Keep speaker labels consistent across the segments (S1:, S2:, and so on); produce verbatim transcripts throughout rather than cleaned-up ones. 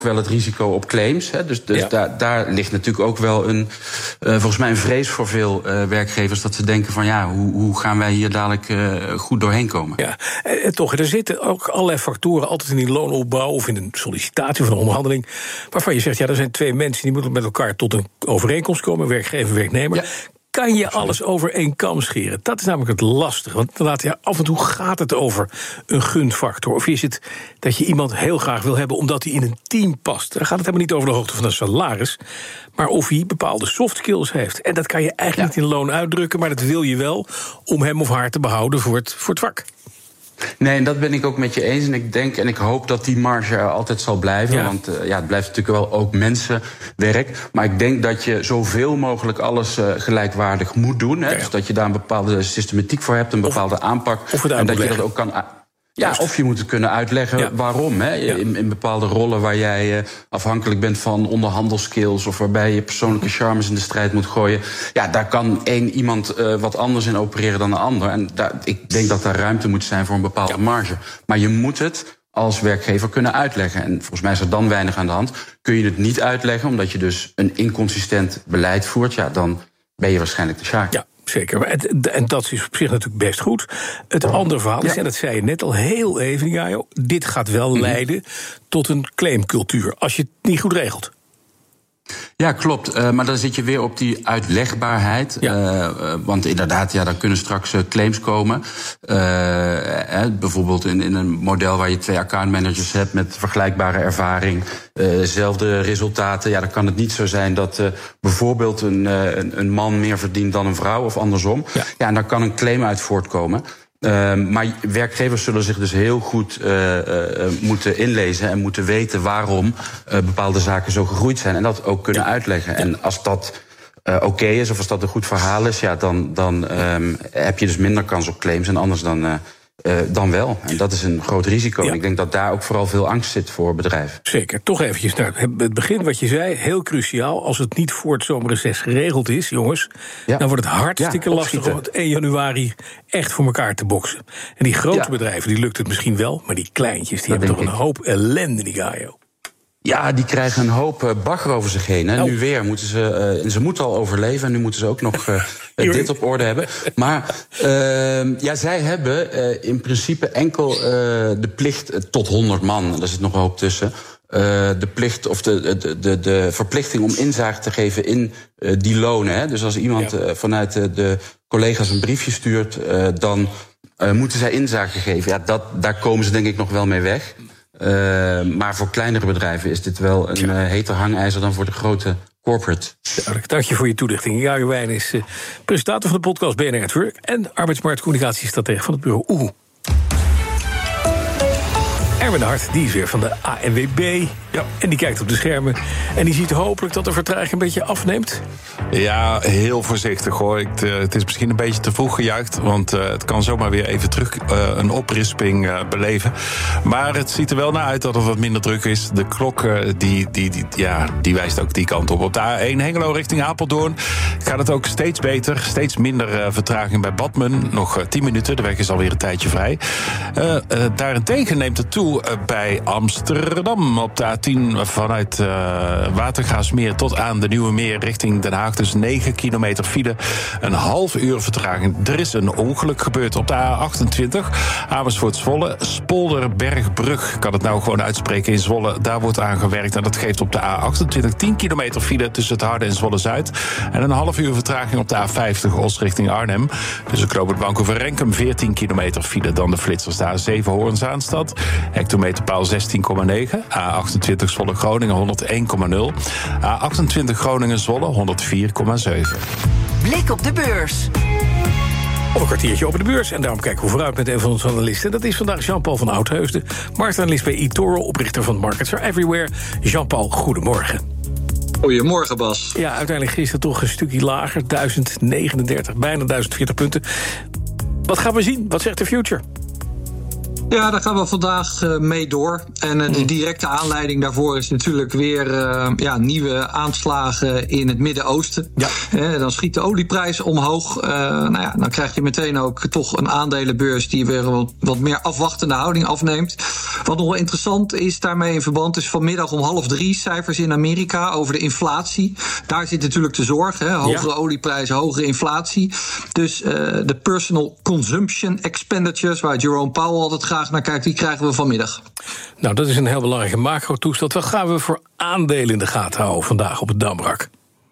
S1: wel het risico op claims. Hè. Dus, dus
S2: ja.
S1: daar, daar ligt natuurlijk ook wel een, uh, volgens mij een vrees voor veel uh, werkgevers, dat ze denken van ja, hoe, hoe gaan wij hier dadelijk uh, goed doorheen komen?
S2: Ja, en toch, er zitten ook allerlei factoren altijd in die loonopbouw of in een sollicitatie of een onderhandeling, waarvan je zegt, ja, er zijn twee mensen die moeten met elkaar tot een overeenkomst komen, werkgever, werknemer. Ja. Kan je alles over één kam scheren? Dat is namelijk het lastige. Want inderdaad, ja, af en toe gaat het over een gunfactor. Of is het dat je iemand heel graag wil hebben omdat hij in een team past? Dan gaat het helemaal niet over de hoogte van het salaris, maar of hij bepaalde soft skills heeft. En dat kan je eigenlijk ja. niet in loon uitdrukken, maar dat wil je wel om hem of haar te behouden voor het, voor het vak.
S1: Nee, en dat ben ik ook met je eens. En ik denk en ik hoop dat die marge er altijd zal blijven. Ja. Want uh, ja, het blijft natuurlijk wel ook mensenwerk. Maar ik denk dat je zoveel mogelijk alles uh, gelijkwaardig moet doen. Hè. Ja. Dus dat je daar een bepaalde systematiek voor hebt, een bepaalde of, aanpak.
S2: Of het
S1: en dat je dat ook kan. Ja, of je moet het kunnen uitleggen ja. waarom. Hè? Ja. In, in bepaalde rollen waar jij uh, afhankelijk bent van onderhandelskills, of waarbij je persoonlijke charmes in de strijd moet gooien. Ja, daar kan één iemand uh, wat anders in opereren dan de ander. En daar, ik denk dat daar ruimte moet zijn voor een bepaalde ja. marge. Maar je moet het als werkgever kunnen uitleggen. En volgens mij is er dan weinig aan de hand. Kun je het niet uitleggen, omdat je dus een inconsistent beleid voert, ja, dan ben je waarschijnlijk de sjaak.
S2: Ja. Zeker, en dat is op zich natuurlijk best goed. Het andere verhaal is, ja. en dat zei je net al heel even, Jajo, dit gaat wel mm-hmm. leiden tot een claimcultuur, als je het niet goed regelt.
S1: Ja, klopt. Uh, maar dan zit je weer op die uitlegbaarheid. Ja. Uh, want inderdaad, ja, dan kunnen straks uh, claims komen. Uh, eh, bijvoorbeeld in, in een model waar je twee accountmanagers hebt met vergelijkbare ervaring, uh, zelfde resultaten. Ja, dan kan het niet zo zijn dat uh, bijvoorbeeld een, uh, een man meer verdient dan een vrouw of andersom. Ja, ja en daar kan een claim uit voortkomen. Uh, maar werkgevers zullen zich dus heel goed uh, uh, moeten inlezen en moeten weten waarom uh, bepaalde zaken zo gegroeid zijn. En dat ook kunnen ja. uitleggen. Ja. En als dat uh, oké okay is, of als dat een goed verhaal is, ja, dan, dan um, heb je dus minder kans op claims en anders dan, uh, uh, dan wel. En dat is een groot risico. Ja. En ik denk dat daar ook vooral veel angst zit voor bedrijven.
S2: Zeker. Toch eventjes naar het begin wat je zei, heel cruciaal. Als het niet voor het zomerreces geregeld is, jongens, ja. dan wordt het hartstikke ja, lastig om het één januari echt voor elkaar te boksen. En die grote ja. bedrijven, die lukt het misschien wel, maar die kleintjes, die dat hebben toch ik. een hoop ellende, die Gaio.
S1: Ja, die krijgen een hoop bagger over zich heen. Hè. Oh. Nu weer moeten ze, uh, ze moeten al overleven en nu moeten ze ook nog uh, dit op orde hebben. Maar uh, ja, zij hebben uh, in principe enkel uh, de plicht uh, tot honderd man. Daar zit nog een hoop tussen. Uh, de plicht of de, de, de, de verplichting om inzage te geven in uh, die lonen. Hè. Dus als iemand ja. uh, vanuit de, de collega's een briefje stuurt, uh, dan uh, moeten zij inzage geven. Ja, dat, daar komen ze denk ik nog wel mee weg. Uh, maar voor kleinere bedrijven is dit wel een uh, heter hangijzer dan voor de grote corporate.
S2: Duidelijk, dank je voor je toelichting. Jajo Wijn is uh, presentator van de podcast B N R at Work en arbeidsmarktcommunicatiestratege van het bureau Oehoe. Erwin de Hart, die is weer van de A N W B. Ja. En die kijkt op de schermen. En die ziet hopelijk dat de vertraging een beetje afneemt.
S3: Ja, heel voorzichtig hoor. Ik, uh, het is misschien een beetje te vroeg gejuicht. Want uh, het kan zomaar weer even terug uh, een oprisping uh, beleven. Maar het ziet er wel naar uit dat het wat minder druk is. De klok uh, die, die, die, ja, die wijst ook die kant op. Op de A één Hengelo richting Apeldoorn gaat het ook steeds beter. Steeds minder uh, vertraging bij Badmen. Nog uh, tien minuten, de weg is alweer een tijdje vrij. Uh, uh, daarentegen neemt het toe uh, bij Amsterdam op de A tien vanuit uh, Watergraafsmeer tot aan de Nieuwe Meer richting Den Haag. Dus negen kilometer file, een half uur vertraging. Er is een ongeluk gebeurd op de A achtentwintig. Amersfoort-Zwolle, Spolderbergbrug. Ik kan het nou gewoon uitspreken in Zwolle. Daar wordt aan gewerkt en dat geeft op de A achtentwintig tien kilometer file tussen het Harde en Zwolle-Zuid. En een half uur vertraging op de A vijftig Os richting Arnhem. Tussen Knooppunt Bankover-Renkum veertien kilometer file. Dan de flitsers de A zeven Hoorn-Zaanstad. Hectometerpaal zestien komma negen. A achtentwintig Zwolle-Groningen honderdéén komma nul. A achtentwintig Groningen-Zwolle honderdvier komma zeven.
S4: Blik op de beurs.
S2: Op een kwartiertje op de beurs. En daarom kijken we vooruit met een van onze analisten. Dat is vandaag Jean-Paul van Oudheusden, marktanalist bij eToro, oprichter van Markets Are Everywhere. Jean-Paul, goedemorgen.
S5: Goedemorgen, Bas.
S2: Ja, uiteindelijk gisteren toch een stukje lager. duizend negenendertig, bijna duizend veertig punten. Wat gaan we zien? Wat zegt de future?
S5: Ja, daar gaan we vandaag uh, mee door. En uh, de directe aanleiding daarvoor is natuurlijk weer uh, ja, nieuwe aanslagen in het Midden-Oosten. Ja. Uh, dan schiet de olieprijs omhoog. Uh, nou ja, dan krijg je meteen ook toch een aandelenbeurs die weer wat, wat meer afwachtende houding afneemt. Wat nog wel interessant is daarmee in verband is vanmiddag om half drie cijfers in Amerika over de inflatie. Daar zit natuurlijk de zorg. Hè? Hogere ja. olieprijs, hogere inflatie. Dus uh, de personal consumption expenditures, waar Jerome Powell altijd gaat naar kijkt, die krijgen we vanmiddag.
S2: Nou, dat is een heel belangrijke macro-toestand. Wat gaan we voor aandelen in de gaten houden vandaag op het Damrak?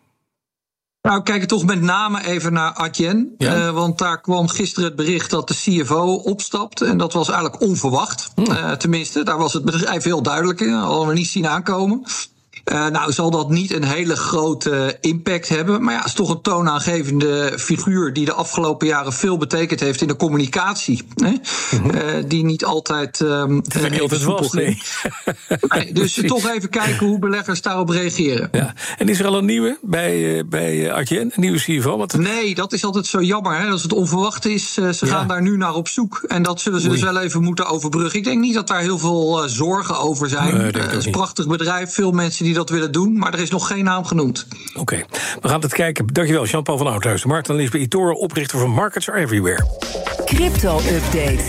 S5: Nou, we kijken toch met name even naar Adyen. Ja. Uh, want daar kwam gisteren het bericht dat de C F O opstapt. En dat was eigenlijk onverwacht. Hm. Uh, tenminste, daar was het bedrijf heel duidelijk in. Hadden we niet zien aankomen. Uh, nou, zal dat niet een hele grote impact hebben. Maar ja, het is toch een toonaangevende figuur die de afgelopen jaren veel betekend heeft in de communicatie. Hè? Mm-hmm. Uh, die niet altijd. Um,
S2: het is niet altijd was, nee.
S5: nee. Dus toch even kijken hoe beleggers daarop reageren.
S2: Ja. En is er al een nieuwe bij, uh, bij Adyen, een nieuwe C F O? Wat...
S5: Nee, dat is altijd zo jammer. Hè? Als het onverwacht is, uh, ze ja. gaan daar nu naar op zoek. En dat zullen ze Oei. dus wel even moeten overbruggen. Ik denk niet dat daar heel veel uh, zorgen over zijn. Nee, uh, het is een prachtig bedrijf, veel mensen die dat willen doen, maar er is nog geen naam genoemd.
S2: Oké, okay. We gaan het kijken. Dankjewel, Jean-Paul van Oudhuis, de marktanalist bij eToro, oprichter van Markets Are Everywhere.
S4: Crypto-update.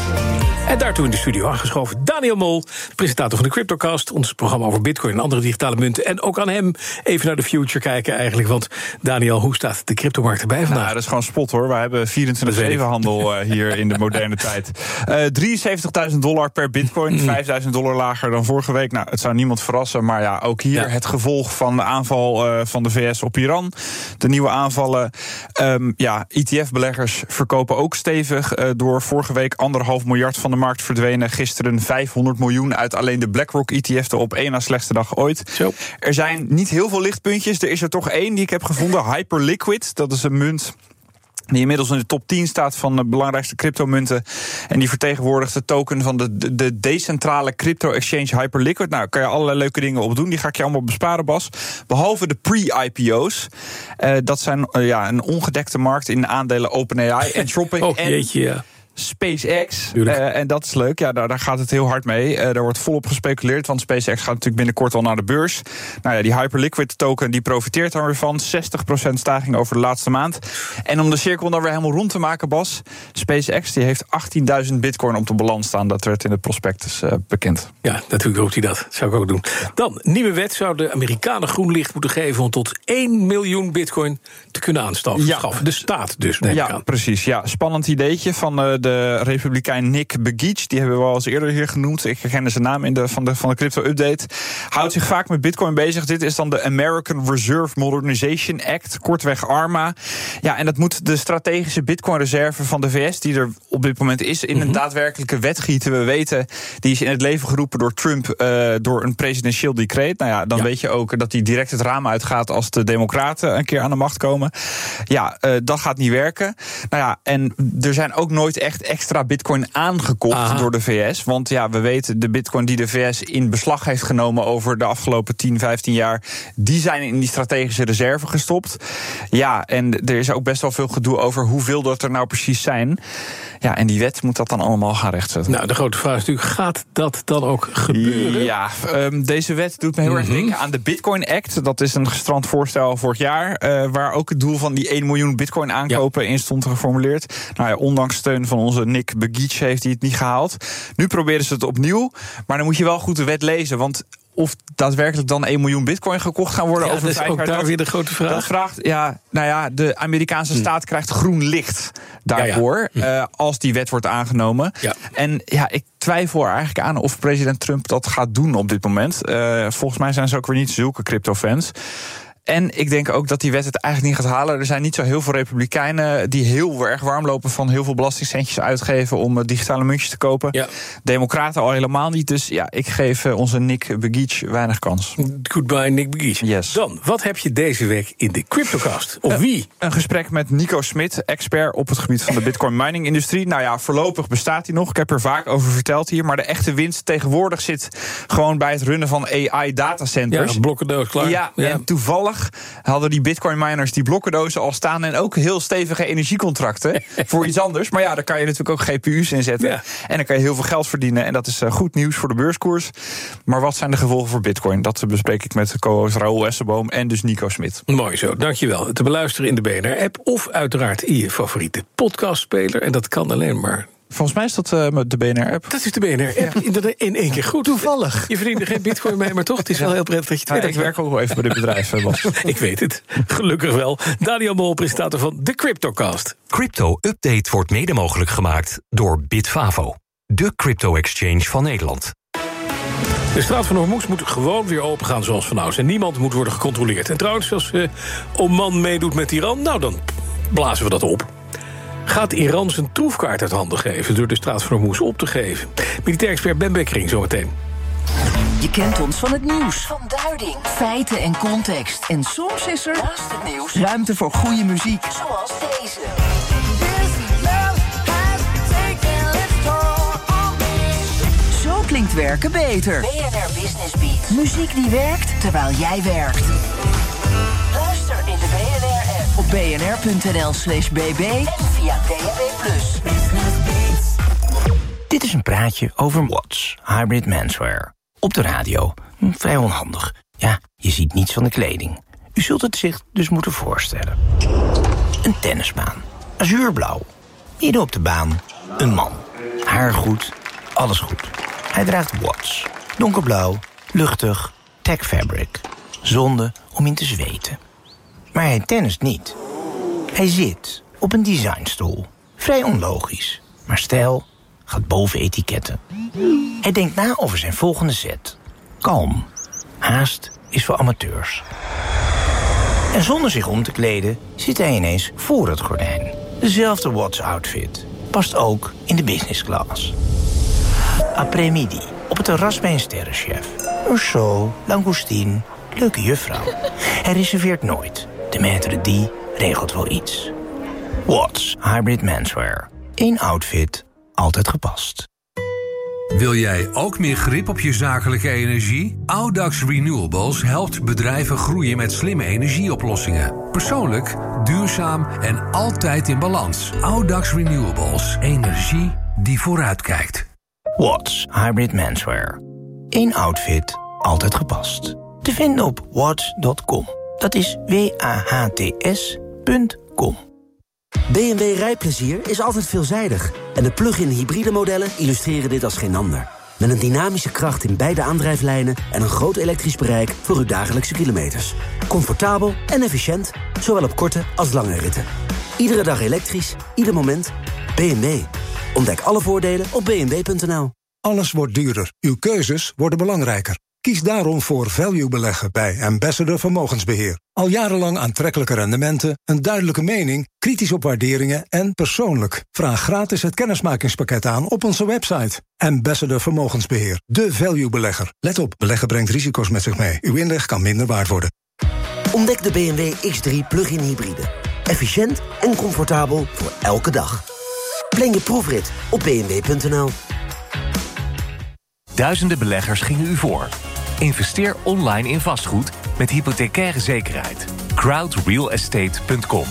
S2: En daartoe in de studio aangeschoven Daniel Mol, presentator van de Cryptocast, ons programma over Bitcoin en andere digitale munten. En ook aan hem even naar de future kijken eigenlijk. Want Daniel, hoe staat de cryptomarkt erbij vandaag?
S6: Nou, dat is gewoon spot hoor. We hebben vierentwintig zeven handel uh, hier in de moderne tijd. Uh, drieënzeventigduizend dollar per bitcoin, mm. vijfduizend dollar lager dan vorige week. Nou, het zou niemand verrassen, maar ja, ook hier ja. het gevolg van de aanval uh, van de V S op Iran. De nieuwe aanvallen. Um, ja, E T F-beleggers verkopen ook stevig. Uh, door vorige week anderhalf miljard van de markt verdwenen. Gisteren vijfhonderd miljoen uit alleen de BlackRock E T F, de op één na slechtste dag ooit. Zo. Er zijn niet heel veel lichtpuntjes. Er is er toch één die ik heb gevonden. Hyperliquid, dat is een munt die inmiddels in de top tien staat van de belangrijkste cryptomunten. En die vertegenwoordigt de token van de, de, de decentrale crypto-exchange Hyperliquid. Nou, daar kan je allerlei leuke dingen op doen. Die ga ik je allemaal besparen, Bas. Behalve de pre-I P O's. Uh, dat zijn uh, ja, een ongedekte markt in aandelen OpenAI, Anthropic
S2: oh,
S6: en
S2: jeetje, ja.
S6: SpaceX, uh, en dat is leuk. Ja, daar, daar gaat het heel hard mee. Uh, daar wordt volop gespeculeerd, want SpaceX gaat natuurlijk binnenkort al naar de beurs. Nou ja, die Hyperliquid token die profiteert daar weer van. zestig procent stijging over de laatste maand. En om de cirkel dan weer helemaal rond te maken, Bas, SpaceX die heeft achttienduizend bitcoin op de balans staan. Dat werd in het prospectus uh, bekend.
S2: Ja, natuurlijk roept hij dat. Dat zou ik ook doen. Dan, nieuwe wet zou de Amerikanen groen licht moeten geven om tot één miljoen bitcoin te kunnen aanschaffen. Ja. De staat dus, neem ik
S6: ja,
S2: aan.
S6: Precies. Ja, spannend ideetje van uh, de republikein Nick Begich. Die hebben we al eens eerder hier genoemd. Ik herkende zijn naam in de, van de, van de crypto-update. Houdt zich vaak met bitcoin bezig. Dit is dan de American Reserve Modernization Act, kortweg ARMA. Ja, en dat moet de strategische bitcoin-reserve van de V S, die er op dit moment is, in een daadwerkelijke wet gieten. We weten, die is in het leven geroepen door Trump uh, door een presidentieel decreet. Nou ja, dan ja. weet je ook dat die direct het raam uitgaat als de Democraten een keer aan de macht komen. Ja, uh, dat gaat niet werken. Nou ja, en er zijn ook nooit echt extra bitcoin aangekocht Aha. door de V S. Want ja, we weten, de bitcoin die de V S in beslag heeft genomen over de afgelopen tien, vijftien jaar, die zijn in die strategische reserve gestopt. Ja, en er is ook best wel veel gedoe over hoeveel dat er nou precies zijn. Ja, en die wet moet dat dan allemaal gaan rechtzetten.
S2: Nou, de grote vraag is natuurlijk, gaat dat dan ook gebeuren?
S6: Ja, um, deze wet doet me heel mm-hmm. erg denken aan de Bitcoin Act. Dat is een gestrand voorstel vorig jaar, uh, waar ook het doel van die één miljoen bitcoin aankopen ja. in stond geformuleerd. Nou ja, ondanks steun van onze Nick Begich heeft hij het niet gehaald. Nu proberen ze het opnieuw, maar dan moet je wel goed de wet lezen, want of daadwerkelijk dan één miljoen bitcoin gekocht gaan worden
S2: ja,
S6: over vijf jaar.
S2: Dat is ook daar
S6: dat,
S2: weer de grote vraag.
S6: Dat vraagt, ja, nou ja, de Amerikaanse hm. staat krijgt groen licht daarvoor, ja, ja. Hm. Uh, als die wet wordt aangenomen. Ja. En ja, ik twijfel er eigenlijk aan of president Trump dat gaat doen op dit moment. Uh, volgens mij zijn ze ook weer niet zulke crypto-fans. En ik denk ook dat die wet het eigenlijk niet gaat halen. Er zijn niet zo heel veel republikeinen die heel erg warm lopen van heel veel belastingcentjes uitgeven om digitale muntjes te kopen. Ja. Democraten al helemaal niet. Dus ja, ik geef onze Nick Begich weinig kans.
S2: Goodbye, Nick Begich.
S6: Yes.
S2: Dan, wat heb je deze week in de Cryptocast? Of uh, wie?
S6: Een gesprek met Nico Smit, expert op het gebied van de Bitcoin mining industrie. Nou ja, voorlopig bestaat hij nog. Ik heb er vaak over verteld hier. Maar de echte winst tegenwoordig zit gewoon bij het runnen van A I datacenters.
S2: Ja, blokkendoos klaar.
S6: Ja, ja, en toevallig dag hadden die bitcoin miners die blokkendozen al staan en ook heel stevige energiecontracten voor iets anders. Maar ja, daar kan je natuurlijk ook G P U's in zetten. Ja. En dan kan je heel veel geld verdienen. En dat is uh, goed nieuws voor de beurskoers. Maar wat zijn de gevolgen voor bitcoin? Dat bespreek ik met de co-host Raoul Essenboom en dus Nico Smit.
S2: Mooi zo, dankjewel. Te beluisteren in de B N R-app of uiteraard in je favoriete podcastspeler. En dat kan alleen maar...
S6: Volgens mij is dat uh, de B N R-app.
S2: Dat is de B N R-app. Ja. In één keer goed.
S6: Toevallig.
S2: Je verdiende geen bitcoin mee, maar toch, het is wel heel prettig dat je het weet.
S6: Ja, ik werk ook wel even bij dit bedrijf.
S2: Ik weet het. Gelukkig wel. Daniel Mol, presentator van de Cryptocast.
S7: Crypto Update wordt mede mogelijk gemaakt door Bitfavo, de crypto-exchange van Nederland.
S2: De straat van Hormuz moet gewoon weer open gaan zoals vanouds. En niemand moet worden gecontroleerd. En trouwens, als uh, Oman meedoet met Iran, nou dan blazen we dat op. Gaat Iran zijn troefkaart uit handen geven door de straat van Hormuz op te geven? Militair expert Ben Bekkering zometeen.
S4: Je kent ons van het nieuws. Van duiding, feiten en context. En soms is er, naast het nieuws, ruimte voor goede muziek. Zoals deze. Zo klinkt werken beter. B N R Business Beat. Muziek die werkt terwijl jij werkt. Luister in de B N R-app. Op bnr.nl slash bb en via D A B plus.
S8: Dit is een praatje over Watts, hybrid menswear. Op de radio. Hm, vrij onhandig. Ja, je ziet niets van de kleding. U zult het zich dus moeten voorstellen. Een tennisbaan. Azuurblauw. Midden op de baan. Een man. Haar goed. Alles goed. Hij draagt Watts. Donkerblauw. Luchtig. Tech fabric. Zonde om in te zweten. Maar hij tennist niet. Hij zit op een designstoel. Vrij onlogisch. Maar stijl gaat boven etiketten. Hij denkt na over zijn volgende set. Kalm. Haast is voor amateurs. En zonder zich om te kleden zit hij ineens voor het gordijn. Dezelfde Watts-outfit. Past ook in de business class. Après-midi. Op het terras bij een sterrenchef. Een show, langoustine, leuke juffrouw. Hij reserveert nooit. De maître d' regelt wel iets. Watts hybrid menswear. Eén outfit, altijd gepast.
S9: Wil jij ook meer grip op je zakelijke energie? Audax Renewables helpt bedrijven groeien met slimme energieoplossingen. Persoonlijk, duurzaam en altijd in balans. Audax Renewables. Energie die vooruitkijkt.
S8: Watts hybrid menswear. Eén outfit, altijd gepast. Te vinden op watts punt com. Dat is W A H T S punt com.
S10: B M W rijplezier is altijd veelzijdig. En de plug-in hybride modellen illustreren dit als geen ander. Met een dynamische kracht in beide aandrijflijnen en een groot elektrisch bereik voor uw dagelijkse kilometers. Comfortabel en efficiënt, zowel op korte als lange ritten. Iedere dag elektrisch, ieder moment. B M W. Ontdek alle voordelen op b m w punt n l.
S11: Alles wordt duurder. Uw keuzes worden belangrijker. Kies daarom voor value beleggen bij Ambassador Vermogensbeheer. Al jarenlang aantrekkelijke rendementen, een duidelijke mening, kritisch op waarderingen en persoonlijk. Vraag gratis het kennismakingspakket aan op onze website. Ambassador Vermogensbeheer, de value belegger. Let op, beleggen brengt risico's met zich mee. Uw inleg kan minder waard worden.
S10: Ontdek de B M W X drie plug-in hybride. Efficiënt en comfortabel voor elke dag. Plan je proefrit op b m w punt n l.
S7: Duizenden beleggers gingen u voor. Investeer online in vastgoed met hypothecaire zekerheid. crowd real estate punt com.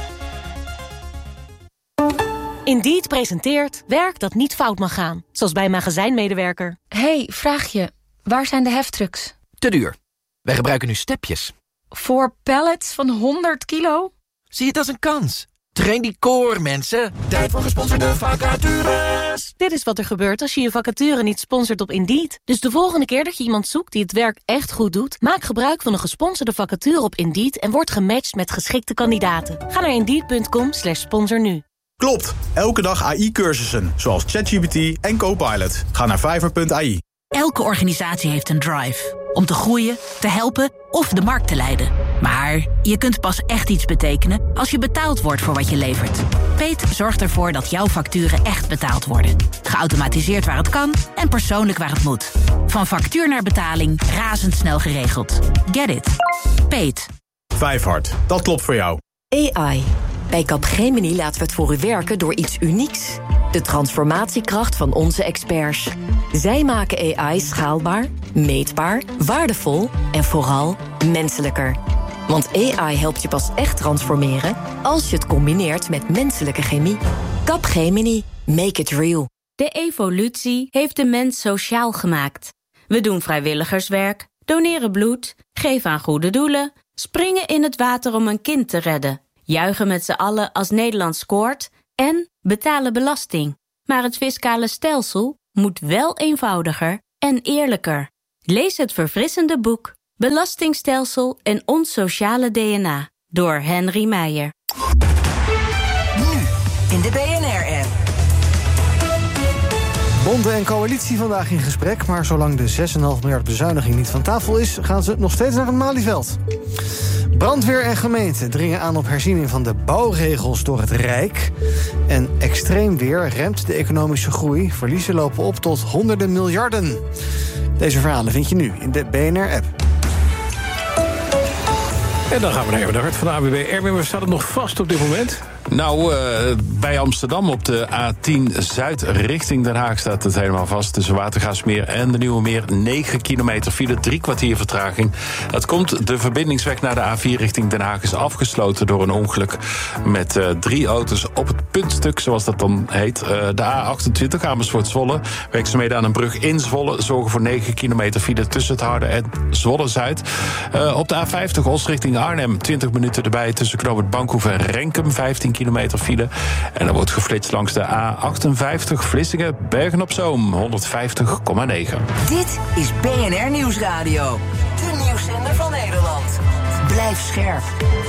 S12: Indeed presenteert werk dat niet fout mag gaan. Zoals bij een magazijnmedewerker.
S13: Hey, vraag je. Waar zijn de heftrucks?
S14: Te duur. Wij gebruiken nu stepjes.
S13: Voor pallets van honderd kilo?
S14: Zie het als een kans. Train die core, mensen. Tijd voor gesponsorde vacatures.
S12: Dit is wat er gebeurt als je je vacature niet sponsort op Indeed. Dus de volgende keer dat je iemand zoekt die het werk echt goed doet, maak gebruik van een gesponsorde vacature op Indeed en word gematcht met geschikte kandidaten. Ga naar indeed punt com slash sponsor nu.
S15: Klopt. Elke dag A I-cursussen, zoals ChatGPT en Copilot. Ga naar vijver punt a i.
S16: Elke organisatie heeft een drive. Om te groeien, te helpen of de markt te leiden. Maar je kunt pas echt iets betekenen als je betaald wordt voor wat je levert. Peet zorgt ervoor dat jouw facturen echt betaald worden. Geautomatiseerd waar het kan en persoonlijk waar het moet. Van factuur naar betaling, razendsnel geregeld. Get it. Peet.
S15: Vijfhart, dat klopt voor jou.
S17: A I. Bij Capgemini laten we het voor u werken door iets unieks. De transformatiekracht van onze experts. Zij maken A I schaalbaar, meetbaar, waardevol en vooral menselijker. Want A I helpt je pas echt transformeren als je het combineert met menselijke chemie. Capgemini. Make it real.
S18: De evolutie heeft de mens sociaal gemaakt. We doen vrijwilligerswerk, doneren bloed, geven aan goede doelen, springen in het water om een kind te redden, juichen met z'n allen als Nederland scoort en betalen belasting. Maar het fiscale stelsel moet wel eenvoudiger en eerlijker. Lees het verfrissende boek Belastingstelsel en ons sociale D N A door Henry Meijer.
S4: Nu in de B N R-app.
S19: Bonden en coalitie vandaag in gesprek, maar zolang de zes komma vijf miljard bezuiniging niet van tafel is, gaan ze nog steeds naar het Malieveld. Brandweer en gemeente dringen aan op herziening van de bouwregels door het Rijk. En extreem weer remt de economische groei. Verliezen lopen op tot honderden miljarden. Deze verhalen vind je nu in de B N R-app.
S2: En dan gaan we naar even de hart van de A W B. Erwin, waar staat het nog vast op dit moment?
S3: Nou, uh, bij Amsterdam op de A tien Zuid richting Den Haag staat het helemaal vast. Tussen Watergraafsmeer en de Nieuwe Meer. negen kilometer file, drie kwartier vertraging. Dat komt, de verbindingsweg naar de A vier richting Den Haag is afgesloten door een ongeluk met uh, drie auto's op het puntstuk, zoals dat dan heet. Uh, de A achtentwintig Amersfoort-Zwolle. Werkzaamheden aan een brug in Zwolle zorgen voor negen kilometer file tussen het Harde en Zwolle-Zuid. Uh, op de A vijftig Os richting Arnhem, twintig minuten erbij tussen Knoopert Bankhoef en Renkum, vijftien kilometer file. En er wordt geflitst langs de A achtenvijftig Vlissingen, Bergen-op-Zoom, honderdvijftig komma negen.
S4: Dit is B N R Nieuwsradio. De nieuwszender van Nederland. Blijf scherp.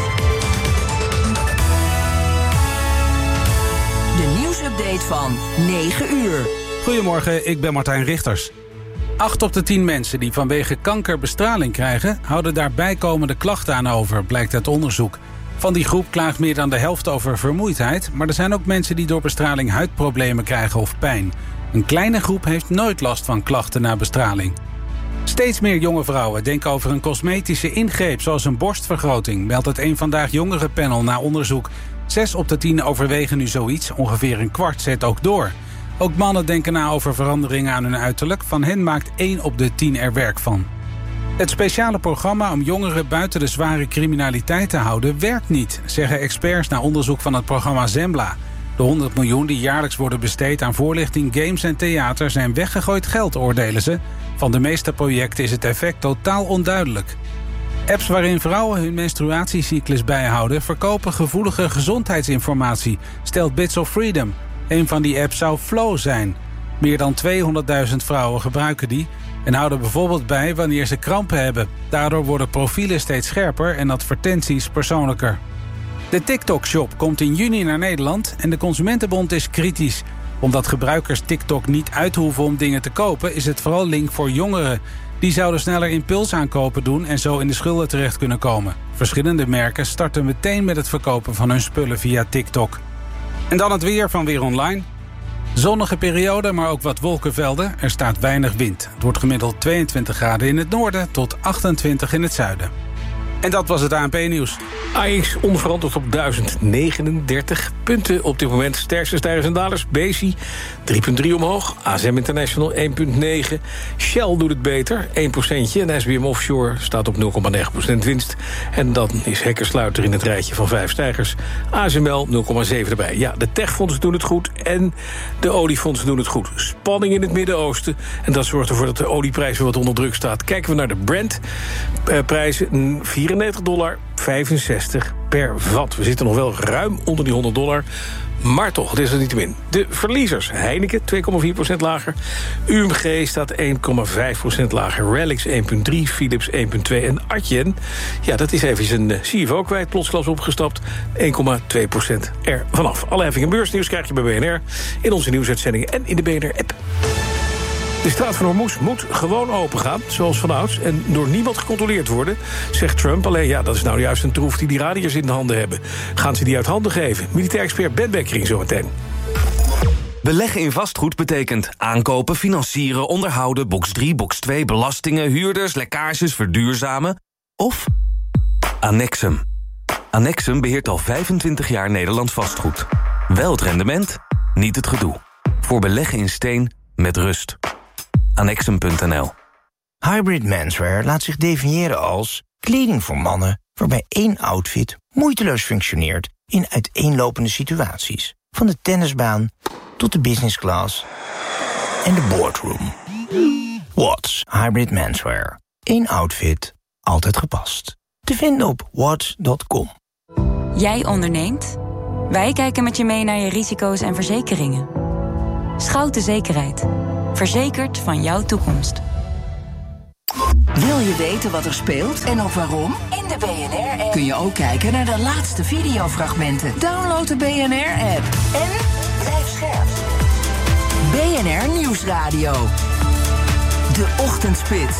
S4: De nieuwsupdate van negen uur.
S20: Goedemorgen, ik ben Martijn Richters. Acht op de tien mensen die vanwege kanker bestraling krijgen, houden daar bijkomende klachten aan over, blijkt uit onderzoek. Van die groep klaagt meer dan de helft over vermoeidheid, maar er zijn ook mensen die door bestraling huidproblemen krijgen of pijn. Een kleine groep heeft nooit last van klachten na bestraling. Steeds meer jonge vrouwen denken over een cosmetische ingreep, zoals een borstvergroting, meldt het Eén Vandaag Jongerenpanel na onderzoek. Zes op de tien overwegen nu zoiets, ongeveer een kwart zet ook door. Ook mannen denken na over veranderingen aan hun uiterlijk. Van hen maakt één op de tien er werk van. Het speciale programma om jongeren buiten de zware criminaliteit te houden werkt niet, zeggen experts na onderzoek van het programma Zembla. De honderd miljoen die jaarlijks worden besteed aan voorlichting, games en theater zijn weggegooid geld, oordelen ze. Van de meeste projecten is het effect totaal onduidelijk. Apps waarin vrouwen hun menstruatiecyclus bijhouden verkopen gevoelige gezondheidsinformatie, stelt Bits of Freedom. Een van die apps zou Flow zijn. Meer dan tweehonderdduizend vrouwen gebruiken die en houden bijvoorbeeld bij wanneer ze krampen hebben. Daardoor worden profielen steeds scherper en advertenties persoonlijker. De TikTok-shop komt in juni naar Nederland en de Consumentenbond is kritisch. Omdat gebruikers TikTok niet uithoeven om dingen te kopen, is het vooral link voor jongeren. Die zouden sneller impulsaankopen doen en zo in de schulden terecht kunnen komen. Verschillende merken starten meteen met het verkopen van hun spullen via TikTok. En dan het weer van Weer Online. Zonnige periode, maar ook wat wolkenvelden. Er staat weinig wind. Het wordt gemiddeld tweeëntwintig graden in het noorden tot achtentwintig in het zuiden. En dat was het A N P-nieuws.
S2: A X onveranderd op duizend negenendertig punten. Op dit moment sterkste stijgers en dalers. Besi drie komma drie omhoog. A S M International één komma negen. Shell doet het beter, één procentje. En S B M Offshore staat op nul komma negen procent winst. En dan is Hekkersluiter in het rijtje van vijf stijgers. A S M L nul komma zeven erbij. Ja, de techfondsen doen het goed en de oliefondsen doen het goed. Spanning in het Midden-Oosten. En dat zorgt ervoor dat de olieprijs weer wat onder druk staat. Kijken we naar de Brent-prijzen. vierennegentig dollar vijfenzestig per vat. We zitten nog wel ruim onder die honderd dollar. Maar toch, het is er niet te min. De verliezers. Heineken twee komma vier procent lager. U M G staat één komma vijf procent lager. Relics één komma drie, Philips één komma twee. En Adyen, ja, dat is even zijn C F O kwijt. Plotsklaps opgestapt. één komma twee procent er vanaf. Alle heffing en beursnieuws krijg je bij B N R. In onze nieuwsuitzendingen en in de B N R-app. De straat van Hormuz moet gewoon opengaan, zoals vanouds, en door niemand gecontroleerd worden, zegt Trump. Alleen ja, dat is nou juist een troef die die Iraniërs in de handen hebben. Gaan ze die uit handen geven? Militair expert Ben Bekkering zo meteen.
S21: Beleggen in vastgoed betekent aankopen, financieren, onderhouden, box drie, box twee, belastingen, huurders, lekkages, verduurzamen of Annexum. Annexum beheert al vijfentwintig jaar Nederlands vastgoed. Wel het rendement, niet het gedoe. Voor beleggen in steen met rust. Annexum punt n l.
S8: Hybrid Menswear laat zich definiëren als kleding voor mannen waarbij één outfit moeiteloos functioneert in uiteenlopende situaties. Van de tennisbaan tot de business class en de boardroom. Watts Hybrid Menswear. Eén outfit, altijd gepast. Te vinden op watts punt com.
S1: Jij onderneemt? Wij kijken met je mee naar je risico's en verzekeringen. Schouten Zekerheid. Verzekerd van jouw toekomst.
S4: Wil je weten wat er speelt en ook waarom? In de B N R-app kun je ook kijken naar de laatste videofragmenten. Download de B N R-app en blijf scherp. B N R Nieuwsradio. De Ochtendspits.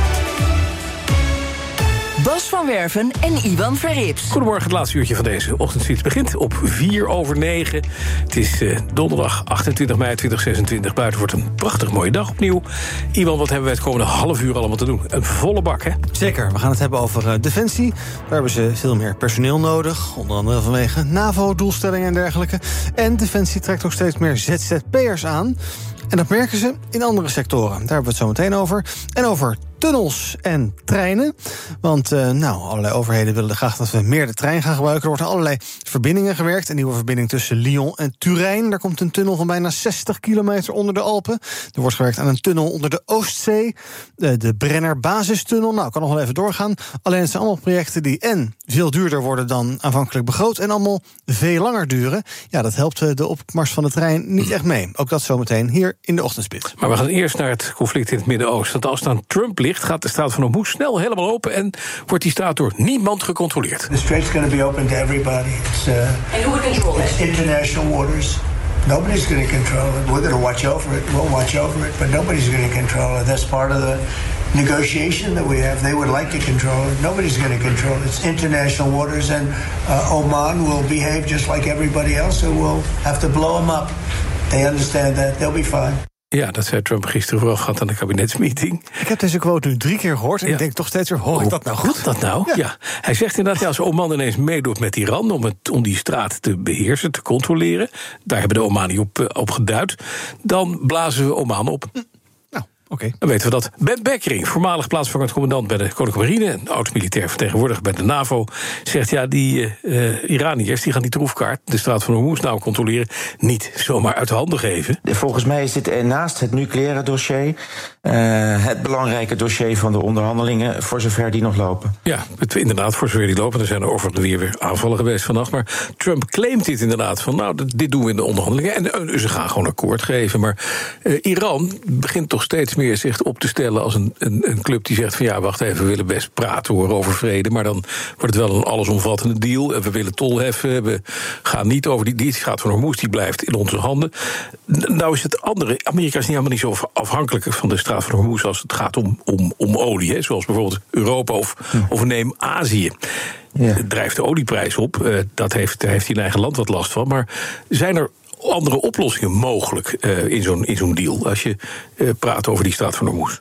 S4: Bas van Werven en Iwan Verrips.
S2: Goedemorgen, het laatste uurtje van deze ochtendspits begint op vier over negen. Het is uh, donderdag achtentwintig mei tweeduizend zesentwintig. Buiten wordt een prachtig mooie dag opnieuw. Iwan, wat hebben wij het komende half uur allemaal te doen? Een volle bak, hè?
S19: Zeker, we gaan het hebben over uh, Defensie. Daar hebben ze veel meer personeel nodig. Onder andere vanwege NAVO-doelstellingen en dergelijke. En Defensie trekt ook steeds meer Z Z P'ers aan. En dat merken ze in andere sectoren. Daar hebben we het zo meteen over. En over tunnels en treinen. Want uh, nou, allerlei overheden willen graag dat we meer de trein gaan gebruiken. Er wordt aan allerlei verbindingen gewerkt. Een nieuwe verbinding tussen Lyon en Turijn. Daar komt een tunnel van bijna zestig kilometer onder de Alpen. Er wordt gewerkt aan een tunnel onder de Oostzee. De, de Brenner Basistunnel. Nou, kan nog wel even doorgaan. Alleen het zijn allemaal projecten die en veel duurder worden dan aanvankelijk begroot. En allemaal veel langer duren. Ja, dat helpt de opmars van de trein niet echt mee. Ook dat zometeen hier in de Ochtendspits.
S2: Maar we gaan eerst naar het conflict in het Midden-Oosten. Want als het aan Trump ligt, gaat de straat van Hormuz snel helemaal open en wordt die straat door niemand gecontroleerd.
S22: The strait's going to be open to everybody. It's, uh,
S23: And who would control
S22: it's
S23: it?
S22: international waters. Nobody's going to control it. We're going to watch over it. We'll watch over it, but nobody's going to control it. That's part of the negotiation that we have. They would like to control it. Nobody's going to control it. It's international waters, and uh, Oman will behave just like everybody else, so we'll have to blow them up. They understand that. They'll be fine.
S2: Ja, dat zei Trump gisteren voorafgaand aan de kabinetsmeeting.
S19: Ik heb deze quote nu drie keer gehoord en ja. ik denk toch steeds weer, hoor ik dat nou goed?
S2: Dat nou, ja. ja. Hij zegt inderdaad, ja, als Oman ineens meedoet met Iran om, het, om die straat te beheersen, te controleren, daar hebben de Omani op, op geduid, dan blazen we Oman op.
S19: Okay.
S2: Dan weten we dat. Ben Bekkering, voormalig plaatsvervangend commandant bij de Koninklijke Marine, een oud-militair vertegenwoordiger bij de NAVO, zegt ja, die uh, Iraniërs die gaan die troefkaart, de straat van Hormuz nou controleren, niet zomaar uit de handen geven.
S24: Volgens mij is dit naast het nucleaire dossier uh, het belangrijke dossier van de onderhandelingen, voor zover die nog lopen.
S2: Ja, het, inderdaad, voor zover die lopen. Er zijn er overigens weer, weer aanvallen geweest vannacht. Maar Trump claimt dit inderdaad van, nou, dit doen we in de onderhandelingen. En uh, ze gaan gewoon akkoord geven. Maar uh, Iran begint toch steeds meer zich op te stellen als een, een, een club die zegt van ja, wacht even, we willen best praten hoor over vrede, maar dan wordt het wel een allesomvattende deal. En we willen tol heffen, we gaan niet over die, die gaat van Hormuz, die blijft in onze handen. Nou is het andere, Amerika is niet helemaal niet zo afhankelijk van de straat van Hormuz als het gaat om, om, om olie, hè, zoals bijvoorbeeld Europa of, hm. of neem Azië. Ja. Het drijft de olieprijs op, uh, dat heeft, daar heeft hij in eigen land wat last van, maar zijn er andere oplossingen mogelijk uh, in zo'n in zo'n deal, als je uh, praat over die straat van Hormuz?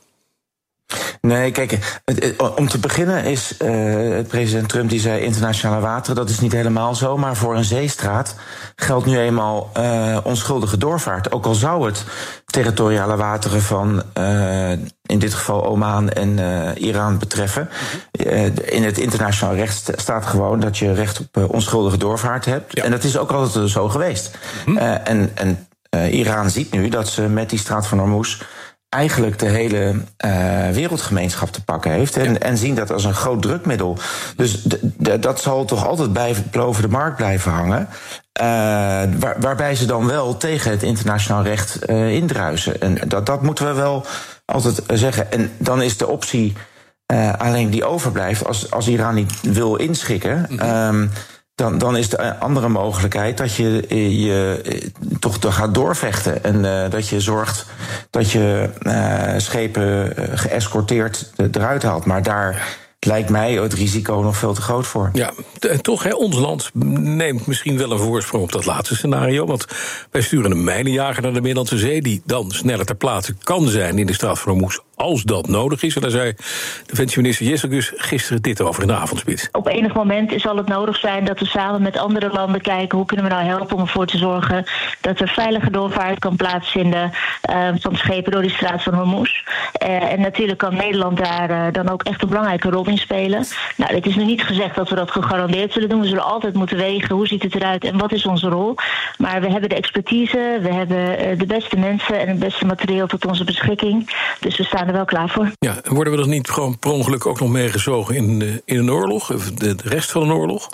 S24: Nee, kijk, het, het, om te beginnen is uh, president Trump die zei internationale wateren, dat is niet helemaal zo, maar voor een zeestraat geldt nu eenmaal uh, onschuldige doorvaart. Ook al zou het territoriale wateren van uh, in dit geval Oman en uh, Iran betreffen. Uh, in het internationaal recht staat gewoon dat je recht op uh, onschuldige doorvaart hebt. Ja. En dat is ook altijd zo geweest. Hm. Uh, en en uh, Iran ziet nu dat ze met die straat van Hormuz eigenlijk de hele uh, wereldgemeenschap te pakken heeft. En, ja. en zien dat als een groot drukmiddel. Dus d- d- dat zal toch altijd bij, boven de markt blijven hangen. Uh, waar, waarbij ze dan wel tegen het internationaal recht uh, indruisen. En dat, dat moeten we wel altijd zeggen. En dan is de optie uh, alleen die overblijft, als, als Iran niet wil inschikken, mm-hmm. um, Dan, dan is de andere mogelijkheid dat je je toch gaat doorvechten. En uh, dat je zorgt dat je uh, schepen uh, geëscorteerd eruit haalt. Maar daar lijkt mij het risico nog veel te groot voor.
S2: Ja, en toch, hè, ons land neemt misschien wel een voorsprong op dat laatste scenario. Want wij sturen een mijnenjager naar de Middellandse Zee, die dan sneller ter plaatse kan zijn in de straat van Hormuz als dat nodig is. En daar zei defensieminister Jesselgus gisteren dit over in de avondspits.
S5: Op enig moment zal het nodig zijn dat we samen met andere landen kijken hoe kunnen we nou helpen om ervoor te zorgen dat er veilige doorvaart kan plaatsvinden uh, van schepen door die straat van Hormuz. Uh, en natuurlijk kan Nederland daar uh, dan ook echt een belangrijke rol in spelen. Nou, het is nu niet gezegd dat we dat gegarandeerd zullen doen. We zullen altijd moeten wegen hoe ziet het eruit en wat is onze rol. Maar we hebben de expertise, we hebben uh, de beste mensen en het beste materieel tot onze beschikking. Dus we staan er wel klaar voor.
S2: Ja, worden we dan niet gewoon per ongeluk ook nog meegezogen in, uh, in een oorlog? Of de, de rest van een oorlog?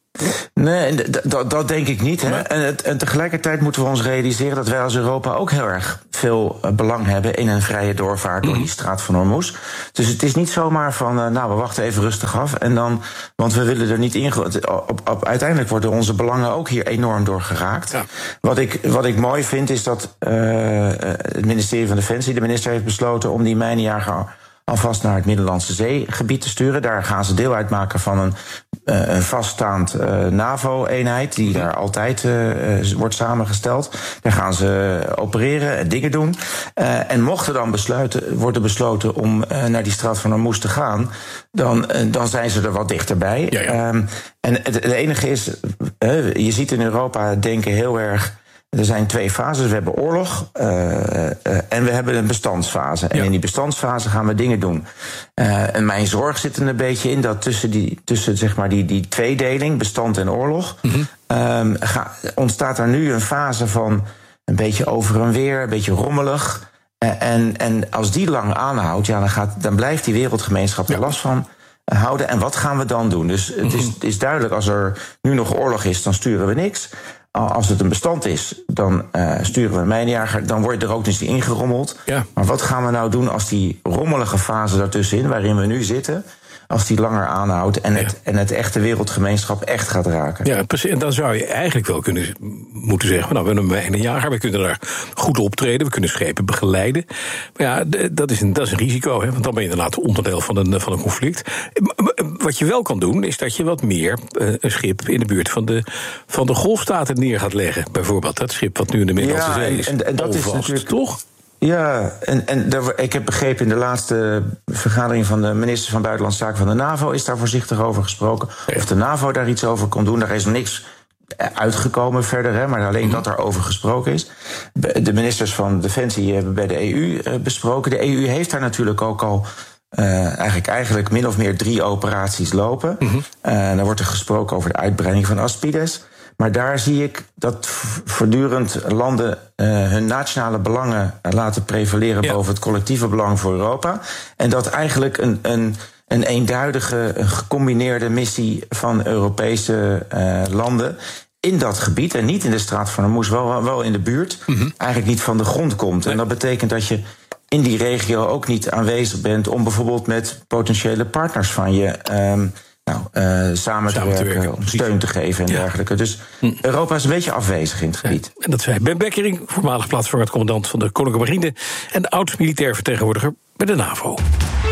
S24: Nee, dat, dat denk ik niet. Hè? En, het, en tegelijkertijd moeten we ons realiseren dat wij als Europa ook heel erg veel belang hebben in een vrije doorvaart door die straat van Hormuz. Dus het is niet zomaar van, uh, nou, we wachten even rustig af en dan, want we willen er niet in. Op, op, uiteindelijk worden onze belangen ook hier enorm door geraakt. Ja. Wat ik, wat ik mooi vind is dat uh, het ministerie van Defensie, de minister heeft besloten om die mijnenjager alvast naar het Middellandse Zeegebied te sturen. Daar gaan ze deel uitmaken van een, uh, een vaststaand uh, NAVO-eenheid die daar altijd uh, wordt samengesteld. Daar gaan ze opereren en dingen doen. Uh, en mocht er dan besluiten, worden besloten om uh, naar die straat van Hormuz te gaan, dan, uh, dan zijn ze er wat dichterbij. Ja, ja. Um, en het, het enige is, uh, je ziet in Europa denken heel erg, er zijn twee fases. We hebben oorlog uh, uh, en we hebben een bestandsfase. En ja. in die bestandsfase gaan we dingen doen. Uh, en mijn zorg zit er een beetje in dat tussen die, tussen, zeg maar die, die tweedeling, bestand en oorlog, mm-hmm. um, ga, ontstaat er nu een fase van een beetje over en weer, een beetje rommelig. Uh, en, en als die lang aanhoudt, ja, dan, gaat, dan blijft die wereldgemeenschap er ja. last van houden. En wat gaan we dan doen? Dus mm-hmm. het, is, het is duidelijk, als er nu nog oorlog is, dan sturen we niks. Als het een bestand is, dan uh, sturen we een mijnenjager. Dan wordt er ook dus ingerommeld. Ja. Maar wat gaan we nou doen als die rommelige fase daartussenin, waarin we nu zitten, als die langer aanhoudt en het, ja. en het echte wereldgemeenschap echt gaat raken? Ja, precies. En dan zou je eigenlijk wel kunnen moeten zeggen, nou, we hebben een mijnenjager, we kunnen daar goed optreden, we kunnen schepen begeleiden. Maar ja, dat is een, dat is een risico, hè, want dan ben je inderdaad onderdeel van een, van een conflict. Wat je wel kan doen, is dat je wat meer uh, een schip in de buurt van de, van de golfstaten neer gaat leggen. Bijvoorbeeld dat schip wat nu in de Middellandse ja, Zee is. En, en dat Alvast, is natuurlijk toch? Ja, en, en daar, ik heb begrepen in de laatste vergadering van de minister van Buitenlandse Zaken van de NAVO is daar voorzichtig over gesproken. Ja. Of de NAVO daar iets over kon doen. Daar is nog niks uitgekomen verder, hè, maar alleen mm-hmm. dat daarover gesproken is. De ministers van Defensie hebben bij de E U besproken. De E U heeft daar natuurlijk ook al Uh, eigenlijk, eigenlijk min of meer drie operaties lopen. Mm-hmm. Uh, dan wordt er gesproken over de uitbreiding van Aspides. Maar daar zie ik dat voortdurend landen uh, hun nationale belangen laten prevaleren ja. boven het collectieve belang voor Europa. En dat eigenlijk een, een, een eenduidige, een gecombineerde missie van Europese uh, landen in dat gebied, en niet in de straat van Hormuz, wel, wel in de buurt, mm-hmm. eigenlijk niet van de grond komt. Nee. En dat betekent dat je in die regio ook niet aanwezig bent om bijvoorbeeld met potentiële partners van je um, nou, uh, samen, samen te werken, te werken, om steun te geven en ja. dergelijke. Dus hm. Europa is een beetje afwezig in het gebied. Ja, en dat zei Ben Bekkering, voormalig plaatsvervangend van de Koninklijke Marine en oud-militair vertegenwoordiger bij de NAVO.
S4: B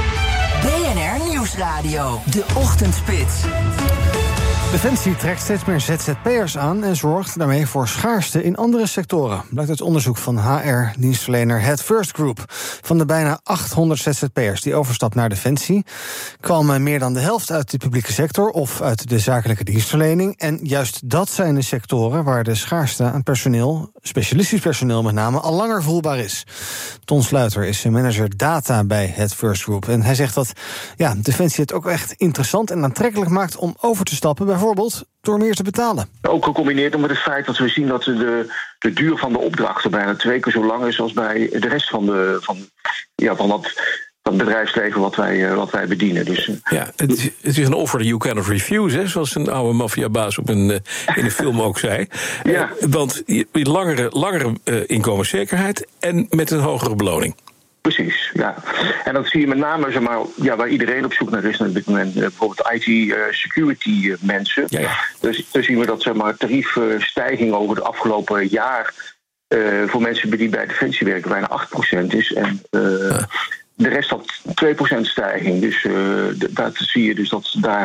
S4: N R Nieuwsradio, de Ochtendspits.
S19: Defensie trekt steeds meer Z Z P'ers aan en zorgt daarmee voor schaarste in andere sectoren. Blijkt uit onderzoek van H R-dienstverlener Head First Group. Van de bijna achthonderd Z Z P'ers die overstapt naar Defensie kwam meer dan de helft uit de publieke sector of uit de zakelijke dienstverlening. En juist dat zijn de sectoren waar de schaarste aan personeel, specialistisch personeel met name, al langer voelbaar is. Ton Sluiter is manager data bij Head First Group. En hij zegt dat ja, Defensie het ook echt interessant en aantrekkelijk maakt om over te stappen, bijvoorbeeld door meer te betalen.
S6: Ook gecombineerd met het feit dat we zien dat de, de duur van de opdrachten bijna twee keer zo lang is als bij de rest van, de, van, ja, van dat, dat bedrijfsleven wat wij, wat wij bedienen. Dus,
S2: ja, het is, het is een offer you cannot refuse, hè, zoals een oude maffiabaas op een, in een film ook zei. Ja. Uh, want je, langere, langere uh, inkomenszekerheid en met een hogere beloning.
S6: Precies, ja. En dat zie je met name, zeg maar, ja, waar iedereen op zoek naar is op dit moment, bijvoorbeeld I T-security uh, uh, mensen. Ja, ja. Dus dan zien we dat, zeg maar, tariefstijging over de afgelopen jaar uh, voor mensen die bij Defensie werken bijna acht procent is. En uh, ja. de rest had twee procent stijging. Dus uh, dat zie je dus dat daar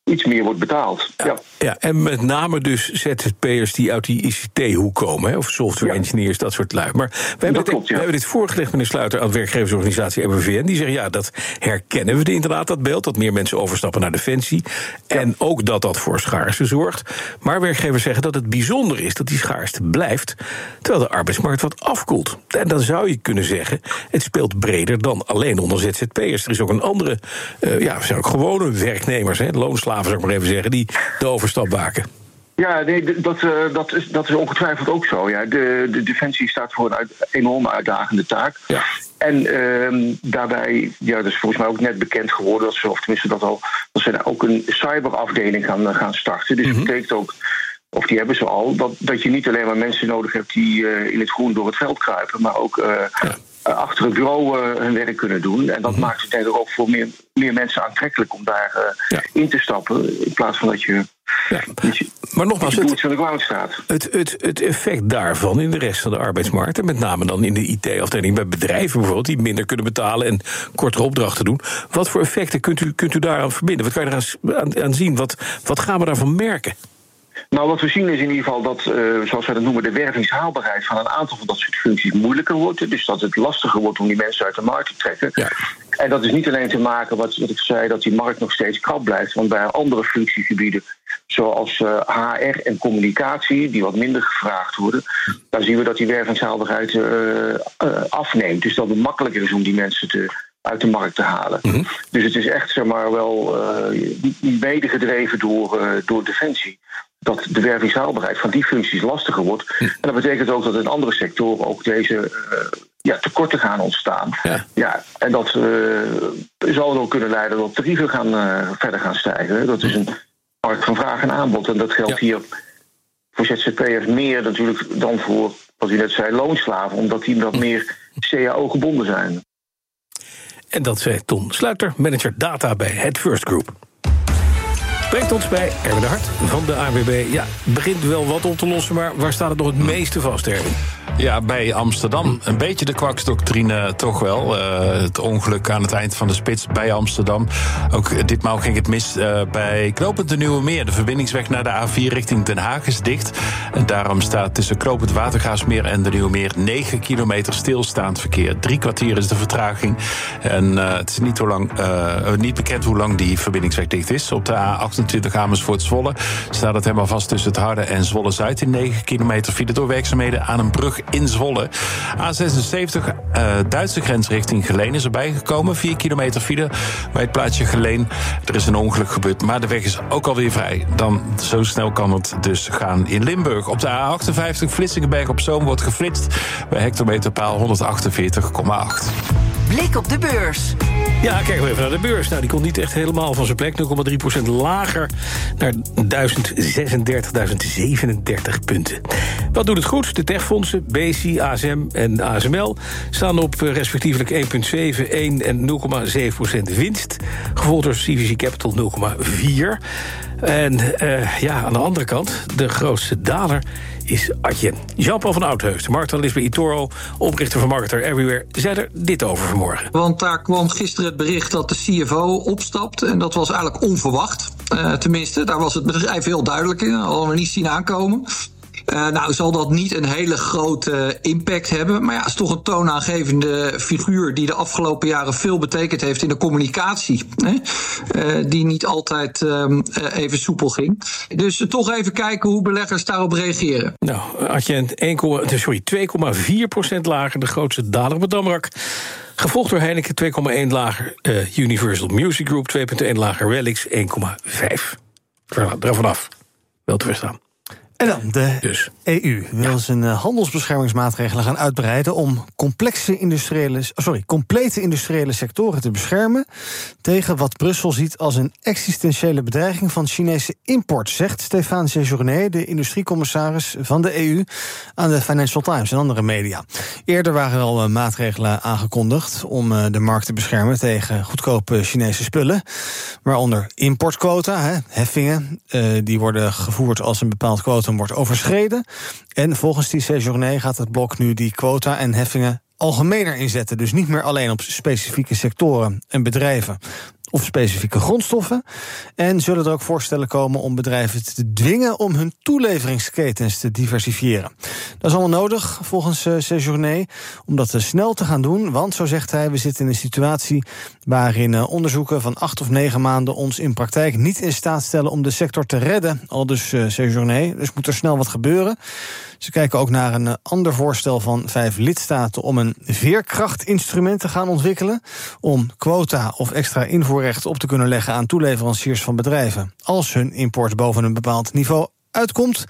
S6: iets meer wordt betaald. Ja,
S2: ja. ja en met name dus Z Z P'ers die uit die I C T-hoek komen, hè, of software engineers, dat soort lui. Maar we hebben, dit, klopt, ja. we hebben dit voorgelegd, meneer Sluiter, aan de werkgeversorganisatie M V V N. Die zeggen, ja, dat herkennen we inderdaad, dat beeld, dat meer mensen overstappen naar Defensie. En ook dat dat voor schaarste zorgt. Maar werkgevers zeggen dat het bijzonder is dat die schaarste blijft, terwijl de arbeidsmarkt wat afkoelt. En dan zou je kunnen zeggen, het speelt breder dan alleen onder Z Z P'ers. Er is ook een andere, uh, ja, zijn ook gewone werknemers, hè, loonslaven zou ik maar even zeggen, die de overstap maken.
S6: Ja, nee, dat, uh, dat, is, dat is ongetwijfeld ook zo. Ja. De, de Defensie staat voor een uit, enorme uitdagende taak. Ja. En uh, daarbij, ja, dat is volgens mij ook net bekend geworden, dat ze, of tenminste dat al, dat ze ook een cyberafdeling gaan, gaan starten. Dus mm-hmm. dat betekent ook, of die hebben ze al, dat, dat je niet alleen maar mensen nodig hebt die uh, in het groen door het veld kruipen, maar ook uh, ja. achter het bureau uh, hun werk kunnen doen. En dat mm-hmm. maakt het denk ik ook voor meer, meer mensen aantrekkelijk om daar uh, ja. in te stappen, in plaats van dat je...
S2: Ja. Maar nogmaals, het,
S6: van de ground staat.
S2: Het, het, het effect daarvan in de rest van de arbeidsmarkt, en met name dan in de I T-afdeling bij bedrijven bijvoorbeeld, die minder kunnen betalen en kortere opdrachten doen. Wat voor effecten kunt u, kunt u daaraan verbinden? Wat kan je eraan aan, aan zien? Wat, wat gaan we daarvan merken?
S6: Nou, wat we zien is in ieder geval dat, uh, zoals wij dat noemen, de wervingshaalbaarheid van een aantal van dat soort functies moeilijker wordt. Dus dat het lastiger wordt om die mensen uit de markt te trekken. Ja. En dat is niet alleen te maken, wat, wat ik zei, dat die markt nog steeds krap blijft. Want bij andere functiegebieden, zoals uh, H R en communicatie, die wat minder gevraagd worden, dan zien we dat die wervingshaalbaarheid uh, uh, afneemt. Dus dat het makkelijker is om die mensen te, uit de markt te halen. Mm-hmm. Dus het is echt, zeg maar, wel uh, medegedreven door, uh, door Defensie, dat de wervingshaalbaarheid van die functies lastiger wordt. Hm. En dat betekent ook dat in andere sectoren ook deze uh, ja, tekorten gaan ontstaan. Ja. Ja, en dat uh, zal er ook kunnen leiden dat tarieven gaan, uh, verder gaan stijgen. Dat is een markt van vraag en aanbod. En dat geldt ja. hier voor Z Z P'ers meer natuurlijk dan voor, wat u net zei, loonslaven, omdat die wat meer C A O gebonden zijn.
S2: En dat zei Ton Sluiter, manager data bij Het First Group. Brengt ons bij Erwin de Hart van de A W B. Ja, het begint wel wat op te lossen, maar waar staat het nog het meeste vast, Erwin?
S3: Ja, bij Amsterdam. Een beetje de kwaksdoctrine toch wel. Uh, het ongeluk aan het eind van de spits bij Amsterdam. Ook ditmaal ging het mis uh, bij knooppunt de Nieuwe Meer. De verbindingsweg naar de A vier richting Den Haag is dicht. En daarom staat tussen knooppunt Watergraafsmeer en de Nieuwe Meer negen kilometer stilstaand verkeer. Drie kwartier is de vertraging. En uh, het is niet, hoe lang, uh, niet bekend hoe lang die verbindingsweg dicht is. Op de A achtentwintig Amersfoort-Zwolle staat het helemaal vast tussen het Harde en Zwolle-Zuid in negen kilometer file door werkzaamheden aan een brug in Zwolle. A zesenzeventig, uh, Duitse grens richting Geleen is erbij gekomen. vier kilometer file bij het plaatsje Geleen. Er is een ongeluk gebeurd, maar de weg is ook alweer vrij. Dan zo snel kan het dus gaan in Limburg. Op de A achtenvijftig Vlissingen op Zoom wordt geflitst bij hectometerpaal honderdachtenveertig komma acht.
S4: Blik op de beurs.
S2: Ja, kijken we even naar de beurs. Nou, die komt niet echt helemaal van zijn plek. nul komma drie procent lager naar duizend zesendertig, duizend zevenendertig punten. Wat doet het goed? De techfondsen, B S I, A S M en A S M L staan op respectievelijk één komma zeven, één en nul komma zeven procent winst. Gevolgd door C V C Capital nul komma vier. En uh, ja, aan de andere kant, de grootste daler is Adyen. Jean-Paul van Oudheusden, marktanalist bij eToro, oprichter van Marketer Everywhere, zei er dit over vanmorgen.
S9: Want daar kwam gisteren het bericht dat de C F O opstapt. En dat was eigenlijk onverwacht. Uh, tenminste, daar was het bedrijf heel duidelijk in. Hadden we niet zien aankomen. Uh, nou, zal dat niet een hele grote impact hebben. Maar ja, het is toch een toonaangevende figuur die de afgelopen jaren veel betekend heeft in de communicatie. Hè? Uh, die niet altijd um, uh, even soepel ging. Dus uh, toch even kijken hoe beleggers daarop reageren.
S2: Nou, Adyen twee komma vier procent lager, de grootste daler op het Damrak. Gevolgd door Heineken twee komma één lager, uh, Universal Music Group twee komma één lager, Relics één komma vijf. Daar vanaf. Wel te verstaan.
S19: En dan de
S2: dus.
S19: E U wil ja. zijn handelsbeschermingsmaatregelen gaan uitbreiden om complexe industriële, sorry, complete industriële sectoren te beschermen tegen wat Brussel ziet als een existentiële bedreiging van Chinese import, zegt Stéphane Séjourné, de industriecommissaris van de E U, aan de Financial Times en andere media. Eerder waren er al maatregelen aangekondigd om de markt te beschermen tegen goedkope Chinese spullen, waaronder importquota, hè, heffingen, die worden gevoerd als een bepaald quota wordt overschreden. En volgens die Séjourné gaat het blok nu die quota en heffingen algemener inzetten. Dus niet meer alleen op specifieke sectoren en bedrijven. of specifieke grondstoffen. En zullen er ook voorstellen komen om bedrijven te dwingen om hun toeleveringsketens te diversifiëren. Dat is allemaal nodig, volgens uh, Séjourné, om dat uh, snel te gaan doen. Want, zo zegt hij, we zitten in een situatie waarin uh, onderzoeken van acht of negen maanden ons in praktijk niet in staat stellen om de sector te redden. Al dus uh, Séjourné. Dus moet er snel wat gebeuren. Ze kijken ook naar een uh, ander voorstel van vijf lidstaten om een veerkrachtinstrument te gaan ontwikkelen. Om quota of extra invoerrechten op te kunnen leggen aan toeleveranciers van bedrijven als hun import boven een bepaald niveau uitkomt.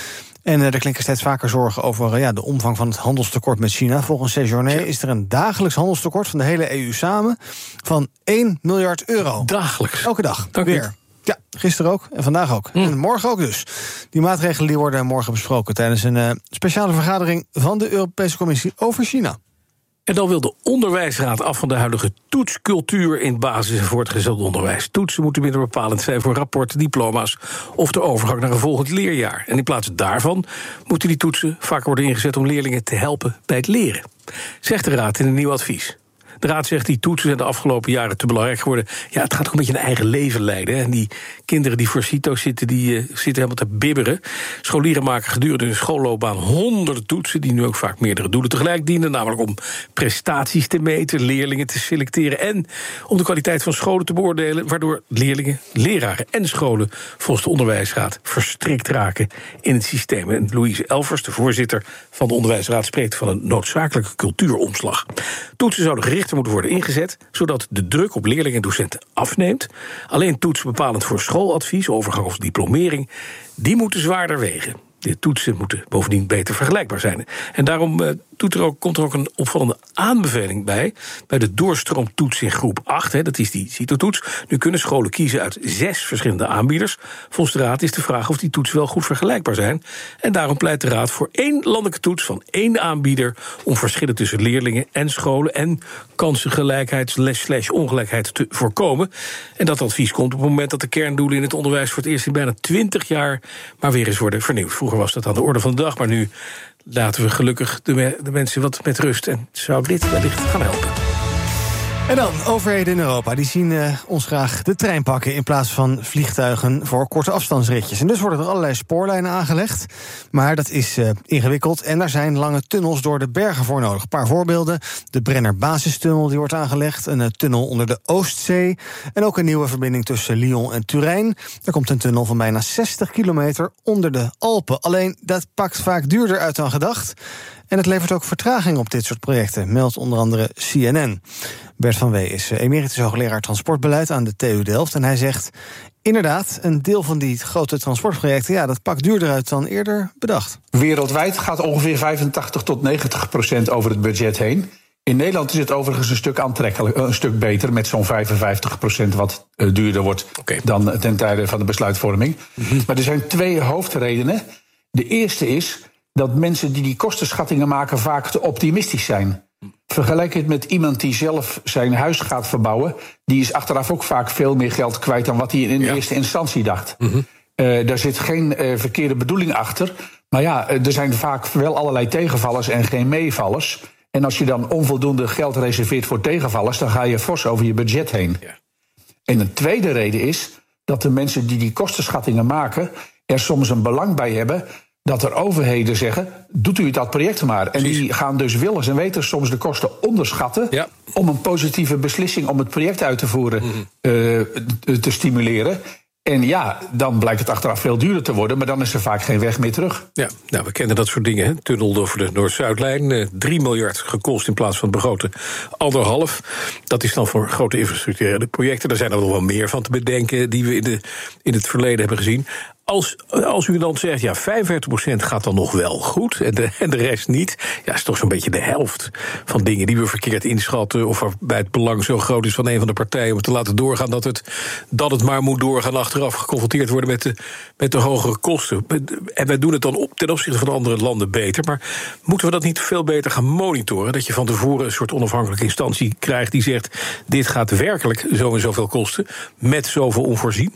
S19: En uh, er klinken steeds vaker zorgen over uh, ja, de omvang van het handelstekort met China. Volgens Séjourné is er een dagelijks handelstekort van de hele E U samen van één miljard euro.
S2: Dagelijks?
S19: Elke dag.
S2: Dank
S19: weer. Ja, gisteren ook en vandaag ook. Mm. En morgen ook dus. Die maatregelen die worden morgen besproken tijdens een uh, speciale vergadering van de Europese Commissie over China.
S2: En dan wil de onderwijsraad af van de huidige toetscultuur in basis- en voortgezet onderwijs. Toetsen moeten minder bepalend zijn voor rapporten, diploma's of de overgang naar een volgend leerjaar. En in plaats daarvan moeten die toetsen vaak worden ingezet om leerlingen te helpen bij het leren, zegt de raad in een nieuw advies. De raad zegt die toetsen zijn de afgelopen jaren te belangrijk geworden. Ja, het gaat ook een beetje een eigen leven leiden. En die kinderen die voor CITO zitten, die uh, zitten helemaal te bibberen. Scholieren maken gedurende hun schoolloopbaan honderden toetsen, die nu ook vaak meerdere doelen tegelijk dienen. Namelijk om prestaties te meten, leerlingen te selecteren en om de kwaliteit van scholen te beoordelen, waardoor leerlingen, leraren en scholen volgens de onderwijsraad verstrikt raken in het systeem. En Louise Elvers, de voorzitter van de onderwijsraad, spreekt van een noodzakelijke cultuuromslag. Toetsen zouden gericht moeten worden ingezet, zodat de druk op leerlingen en docenten afneemt. Alleen toetsen bepalend voor schooladvies, overgang of diplomering, die moeten zwaarder wegen. De toetsen moeten bovendien beter vergelijkbaar zijn. En daarom uh, doet er ook, komt er ook een opvallende aanbeveling bij. Bij de doorstroomtoets in groep acht, hè, dat is die CITO-toets. Nu kunnen scholen kiezen uit zes verschillende aanbieders. Volgens de raad is de vraag of die toetsen wel goed vergelijkbaar zijn. En daarom pleit de raad voor één landelijke toets van één aanbieder om verschillen tussen leerlingen en scholen en kansengelijkheid slash ongelijkheid te voorkomen. En dat advies komt op het moment dat de kerndoelen in het onderwijs voor het eerst in bijna twintig jaar maar weer eens worden vernieuwd. Vroeger was dat aan de orde van de dag, maar nu laten we gelukkig de, me- de mensen wat met rust. En zou dit wellicht gaan helpen.
S19: En dan, overheden in Europa, die zien uh, ons graag de trein pakken in plaats van vliegtuigen voor korte afstandsritjes. En dus worden er allerlei spoorlijnen aangelegd. Maar dat is uh, ingewikkeld en daar zijn lange tunnels door de bergen voor nodig. Een paar voorbeelden. De Brenner Basistunnel die wordt aangelegd. Een uh, tunnel onder de Oostzee. En ook een nieuwe verbinding tussen Lyon en Turijn. Er komt een tunnel van bijna zestig kilometer onder de Alpen. Alleen, dat pakt vaak duurder uit dan gedacht. En het levert ook vertraging op dit soort projecten, meldt onder andere C N N. Bert van Wee is emeritus hoogleraar transportbeleid aan de T U Delft. En hij zegt, inderdaad, een deel van die grote transportprojecten, ja, dat pakt duurder uit dan eerder bedacht.
S7: Wereldwijd gaat ongeveer vijfentachtig tot negentig procent over het budget heen. In Nederland is het overigens een stuk aantrekkelijk, een stuk beter, met zo'n vijfenvijftig procent wat uh, duurder wordt okay. dan ten tijde van de besluitvorming. Mm-hmm. Maar er zijn twee hoofdredenen. De eerste is dat mensen die die kostenschattingen maken vaak te optimistisch zijn. Vergelijk het met iemand die zelf zijn huis gaat verbouwen. Die is achteraf ook vaak veel meer geld kwijt dan wat hij in ja. eerste instantie dacht. Mm-hmm. Uh, daar zit geen uh, verkeerde bedoeling achter. Maar ja, er zijn vaak wel allerlei tegenvallers en geen meevallers. En als je dan onvoldoende geld reserveert voor tegenvallers, dan ga je fors over je budget heen. Ja. En een tweede reden is dat de mensen die die kostenschattingen maken er soms een belang bij hebben dat er overheden zeggen, doet u dat project maar. En Precies. die gaan dus willens en wetens soms de kosten onderschatten ja. om een positieve beslissing om het project uit te voeren mm-hmm. uh, te stimuleren. En ja, dan blijkt het achteraf veel duurder te worden, maar dan is er vaak geen weg meer terug.
S2: Ja, nou, we kennen dat soort dingen. Hè? Tunnel over de Noord-Zuidlijn, eh, drie miljard gekost in plaats van het begrote anderhalf. Dat is dan voor grote infrastructurele projecten. Daar zijn er nog wel meer van te bedenken die we in, de, in het verleden hebben gezien. Als, als u dan zegt, ja, vijfenveertig procent gaat dan nog wel goed en de, en de rest niet, ja, is toch zo'n beetje de helft van dingen die we verkeerd inschatten of waarbij het belang zo groot is van een van de partijen om te laten doorgaan dat het, dat het maar moet doorgaan, achteraf geconfronteerd worden met de, met de hogere kosten. En wij doen het dan op ten opzichte van andere landen beter, maar moeten we dat niet veel beter gaan monitoren, dat je van tevoren een soort onafhankelijke instantie krijgt die zegt, dit gaat werkelijk zo en zoveel kosten, met zoveel onvoorzien?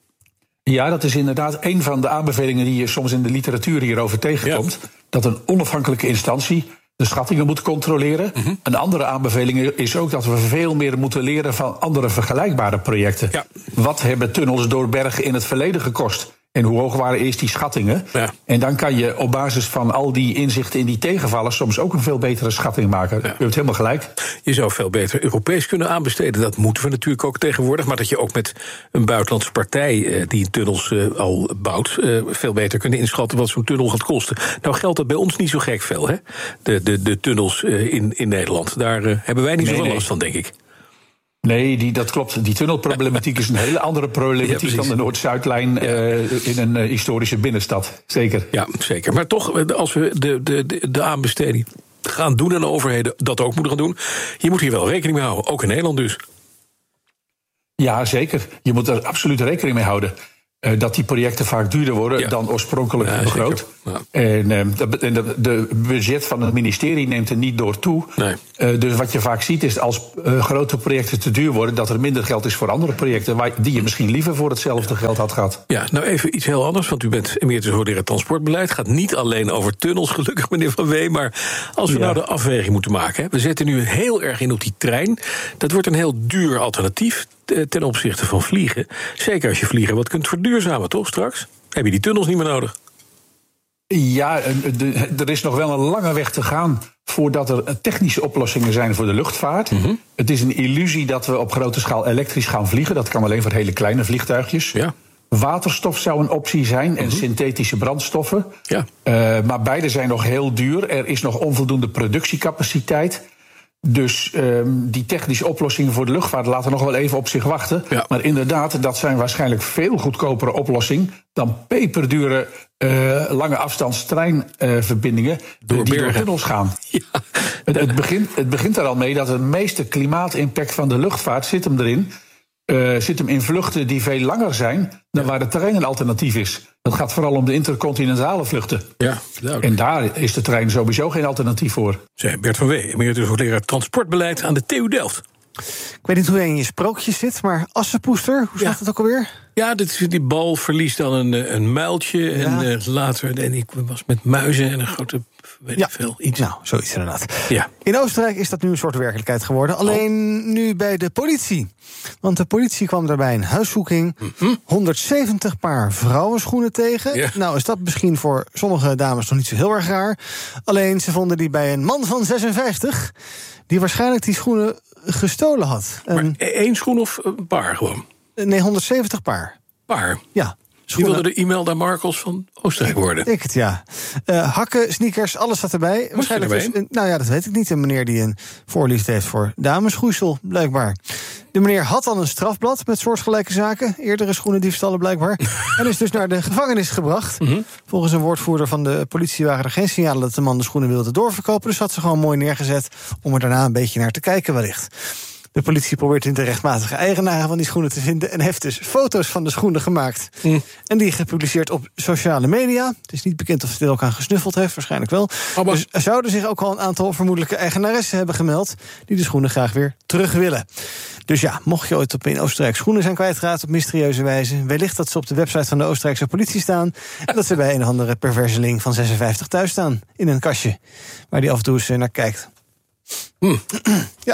S7: Ja, dat is inderdaad een van de aanbevelingen die je soms in de literatuur hierover tegenkomt. Ja. Dat een onafhankelijke instantie de schattingen moet controleren. Mm-hmm. Een andere aanbeveling is ook dat we veel meer moeten leren van andere vergelijkbare projecten. Ja. Wat hebben tunnels door bergen in het verleden gekost? En hoe hoog waren eerst die schattingen? Ja. En dan kan je op basis van al die inzichten in die tegenvallen soms ook een veel betere schatting maken. Ja. U hebt helemaal gelijk.
S2: Je zou veel beter Europees kunnen aanbesteden. Dat moeten we natuurlijk ook tegenwoordig. Maar dat je ook met een buitenlandse partij eh, die tunnels eh, al bouwt, eh, veel beter kunnen inschatten wat zo'n tunnel gaat kosten. Nou geldt dat bij ons niet zo gek veel, hè? De, de, de tunnels eh, in, in Nederland. Daar eh, hebben wij niet nee, zoveel nee. last van, denk ik.
S7: Nee, die, dat klopt. Die tunnelproblematiek is een hele andere problematiek ja, dan de Noord-Zuidlijn ja. uh, in een uh, historische binnenstad. Zeker.
S2: Ja, zeker. Maar toch, als we de, de, de, de aanbesteding gaan doen en de overheden dat ook moeten gaan doen, je moet hier wel rekening mee houden. Ook in Nederland dus.
S7: Ja, zeker. Je moet er absoluut rekening mee houden. Uh, dat die projecten vaak duurder worden ja. dan oorspronkelijk ja, begroot. Ja. En, uh, de, en de, de budget van het ministerie neemt er niet door toe. Nee. Uh, dus wat je vaak ziet is als uh, grote projecten te duur worden, dat er minder geld is voor andere projecten waar, die je misschien liever voor hetzelfde geld had gehad.
S2: Ja, nou even iets heel anders, want u bent emeritus hoogleraar transportbeleid. Het gaat niet alleen over tunnels, gelukkig meneer Van Wee, maar als we ja. nou de afweging moeten maken. Hè, we zetten nu heel erg in op die trein. Dat wordt een heel duur alternatief ten opzichte van vliegen. Zeker als je vliegen wat kunt verduurzamen, toch, straks? Heb je die tunnels niet meer nodig?
S7: Ja, er is nog wel een lange weg te gaan voordat er technische oplossingen zijn voor de luchtvaart. Mm-hmm. Het is een illusie dat we op grote schaal elektrisch gaan vliegen. Dat kan alleen voor hele kleine vliegtuigjes. Ja. Waterstof zou een optie zijn en mm-hmm. synthetische brandstoffen. Ja. Uh, maar beide zijn nog heel duur. Er is nog onvoldoende productiecapaciteit. Dus um, die technische oplossingen voor de luchtvaart laten nog wel even op zich wachten. Ja. Maar inderdaad, dat zijn waarschijnlijk veel goedkopere oplossingen dan peperdure uh, lange afstandstreinverbindingen uh, door die door tunnels gaan. Ja. Het, het, begint, het begint er al mee dat de meeste klimaatimpact van de luchtvaart zit hem erin. Uh, zit hem in vluchten die veel langer zijn dan waar de trein een alternatief is. Dat gaat vooral om de intercontinentale vluchten. Ja, en daar is de trein sowieso geen alternatief voor.
S2: Zei Bert van Wee, emeritus hoogleraar transportbeleid aan de T U Delft.
S19: Ik weet niet hoe je in je sprookjes zit, maar Assepoester, hoe staat ja. het ook alweer?
S2: Ja, dit, die bal verliest dan een, een muiltje. Ja. En uh, later, en ik was met muizen en een grote, weet ja. ik veel, iets.
S19: Nou, zoiets inderdaad. Ja. In Oostenrijk is dat nu een soort werkelijkheid geworden. Alleen oh. nu bij de politie. Want de politie kwam daarbij een huiszoeking. Mm-hmm. honderdzeventig paar vrouwenschoenen tegen. Ja. Nou is dat misschien voor sommige dames nog niet zo heel erg raar. Alleen ze vonden die bij een man van zesenvijftig... die waarschijnlijk die schoenen gestolen had.
S2: Maar en, één schoen of een paar gewoon?
S19: Nee, honderdzeventig paar.
S2: Paar?
S19: Ja.
S2: Die wilde de Imelda Marcos van Oostenrijk worden.
S19: Ik het, ja. Uh, hakken, sneakers, alles zat erbij.
S2: Moest
S19: Waarschijnlijk
S2: erbij?
S19: Dus, nou ja, dat weet ik niet. Een meneer die een voorliefde heeft voor dameschoeisel, blijkbaar. De meneer had al een strafblad met soortgelijke zaken. Eerdere schoenendiefstallen, blijkbaar. En is dus naar de gevangenis gebracht. Mm-hmm. Volgens een woordvoerder van de politie waren er geen signalen dat de man de schoenen wilde doorverkopen. Dus had ze gewoon mooi neergezet om er daarna een beetje naar te kijken wellicht. De politie probeert in de rechtmatige eigenaren van die schoenen te vinden en heeft dus foto's van de schoenen gemaakt. Mm. En die gepubliceerd op sociale media. Het is niet bekend of ze er ook aan gesnuffeld heeft, waarschijnlijk wel. Oh, dus er zouden zich ook al een aantal vermoedelijke eigenaressen hebben gemeld die de schoenen graag weer terug willen. Dus ja, mocht je ooit op in Oostenrijk schoenen zijn kwijtgeraakt op mysterieuze wijze, wellicht dat ze op de website van de Oostenrijkse politie staan en dat ze bij een of andere perverseling van zesenvijftig thuis staan in een kastje waar die af en toe eens naar kijkt.
S2: Mm.
S19: Ja.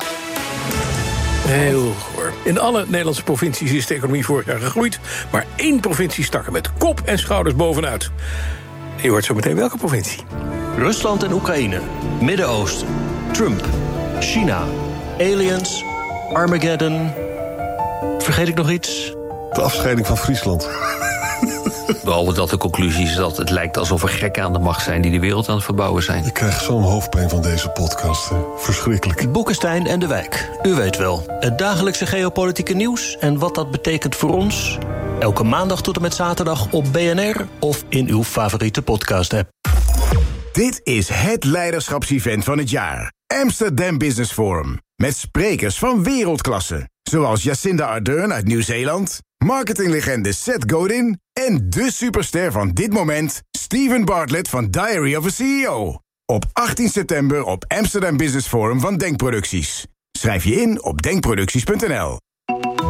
S2: Heel goor. In alle Nederlandse provincies is de economie vorig jaar gegroeid, maar één provincie stak er met kop en schouders bovenuit. Je hoort zo meteen welke provincie.
S10: Rusland en Oekraïne, Midden-Oosten, Trump, China, aliens, Armageddon. Vergeet ik nog iets?
S11: De afscheiding van Friesland.
S10: Behalve dat de conclusie is dat het lijkt alsof er gekken aan de macht zijn die de wereld aan het verbouwen zijn.
S11: Ik krijg zo'n hoofdpijn van deze podcast. Verschrikkelijk.
S10: Boekenstein en de Wijk. U weet wel, het dagelijkse geopolitieke nieuws en wat dat betekent voor ons. Elke maandag tot en met zaterdag op B N R of in uw favoriete podcast-app.
S13: Dit is het leiderschapsevent van het jaar. Amsterdam Business Forum. Met sprekers van wereldklasse. Zoals Jacinda Ardern uit Nieuw-Zeeland, marketinglegende Seth Godin en de superster van dit moment, Steven Bartlett van Diary of a C E O. Op achttien september op Amsterdam Business Forum van Denkproducties. Schrijf je in op denkproducties punt n l.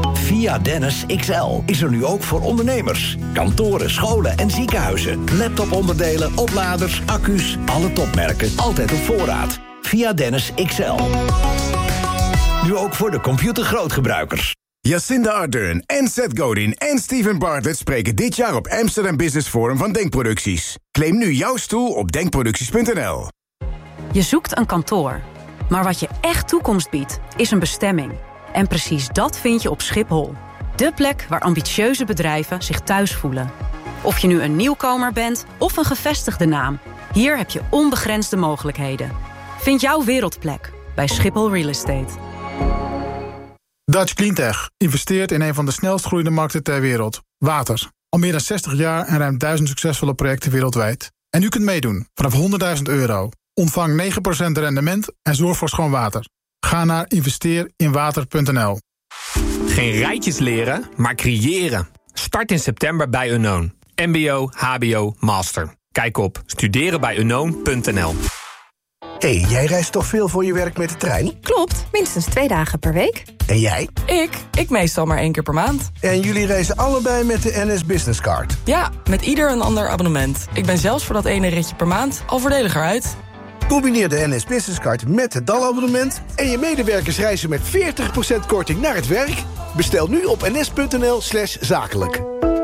S12: Via Dennis X L is er nu ook voor ondernemers. Kantoren, scholen en ziekenhuizen. Laptoponderdelen, opladers, accu's, alle topmerken. Altijd op voorraad. Via Dennis X L. Nu ook voor de computergrootgebruikers.
S13: Jacinda Ardern en Seth Godin en Steven Bartlett spreken dit jaar op Amsterdam Business Forum van Denkproducties. Claim nu jouw stoel op denkproducties punt n l.
S14: Je zoekt een kantoor. Maar wat je echt toekomst biedt, is een bestemming. En precies dat vind je op Schiphol. De plek waar ambitieuze bedrijven zich thuis voelen. Of je nu een nieuwkomer bent of een gevestigde naam. Hier heb je onbegrensde mogelijkheden. Vind jouw wereldplek bij Schiphol Real Estate.
S16: Dutch Cleantech investeert in een van de snelst groeiende markten ter wereld. Water. Al meer dan zestig jaar en ruim duizend succesvolle projecten wereldwijd. En u kunt meedoen vanaf honderdduizend euro. Ontvang negen procent rendement en zorg voor schoon water. Ga naar investeer in water punt n l.
S23: Geen rijtjes leren, maar creëren. Start in september bij Unknown. M B O, H B O, Master. Kijk op studeren bij unknown punt n l.
S25: Hé, hey, jij reist toch veel voor je werk met de trein?
S26: Klopt, minstens twee dagen per week.
S25: En jij?
S26: Ik? Ik meestal maar één keer per maand.
S25: En jullie reizen allebei met de N S Business Card?
S26: Ja, met ieder een ander abonnement. Ik ben zelfs voor dat ene ritje per maand al voordeliger uit.
S25: Combineer de N S Business Card met het D A L-abonnement... en je medewerkers reizen met veertig procent korting naar het werk. Bestel nu op ns punt n l slash zakelijk.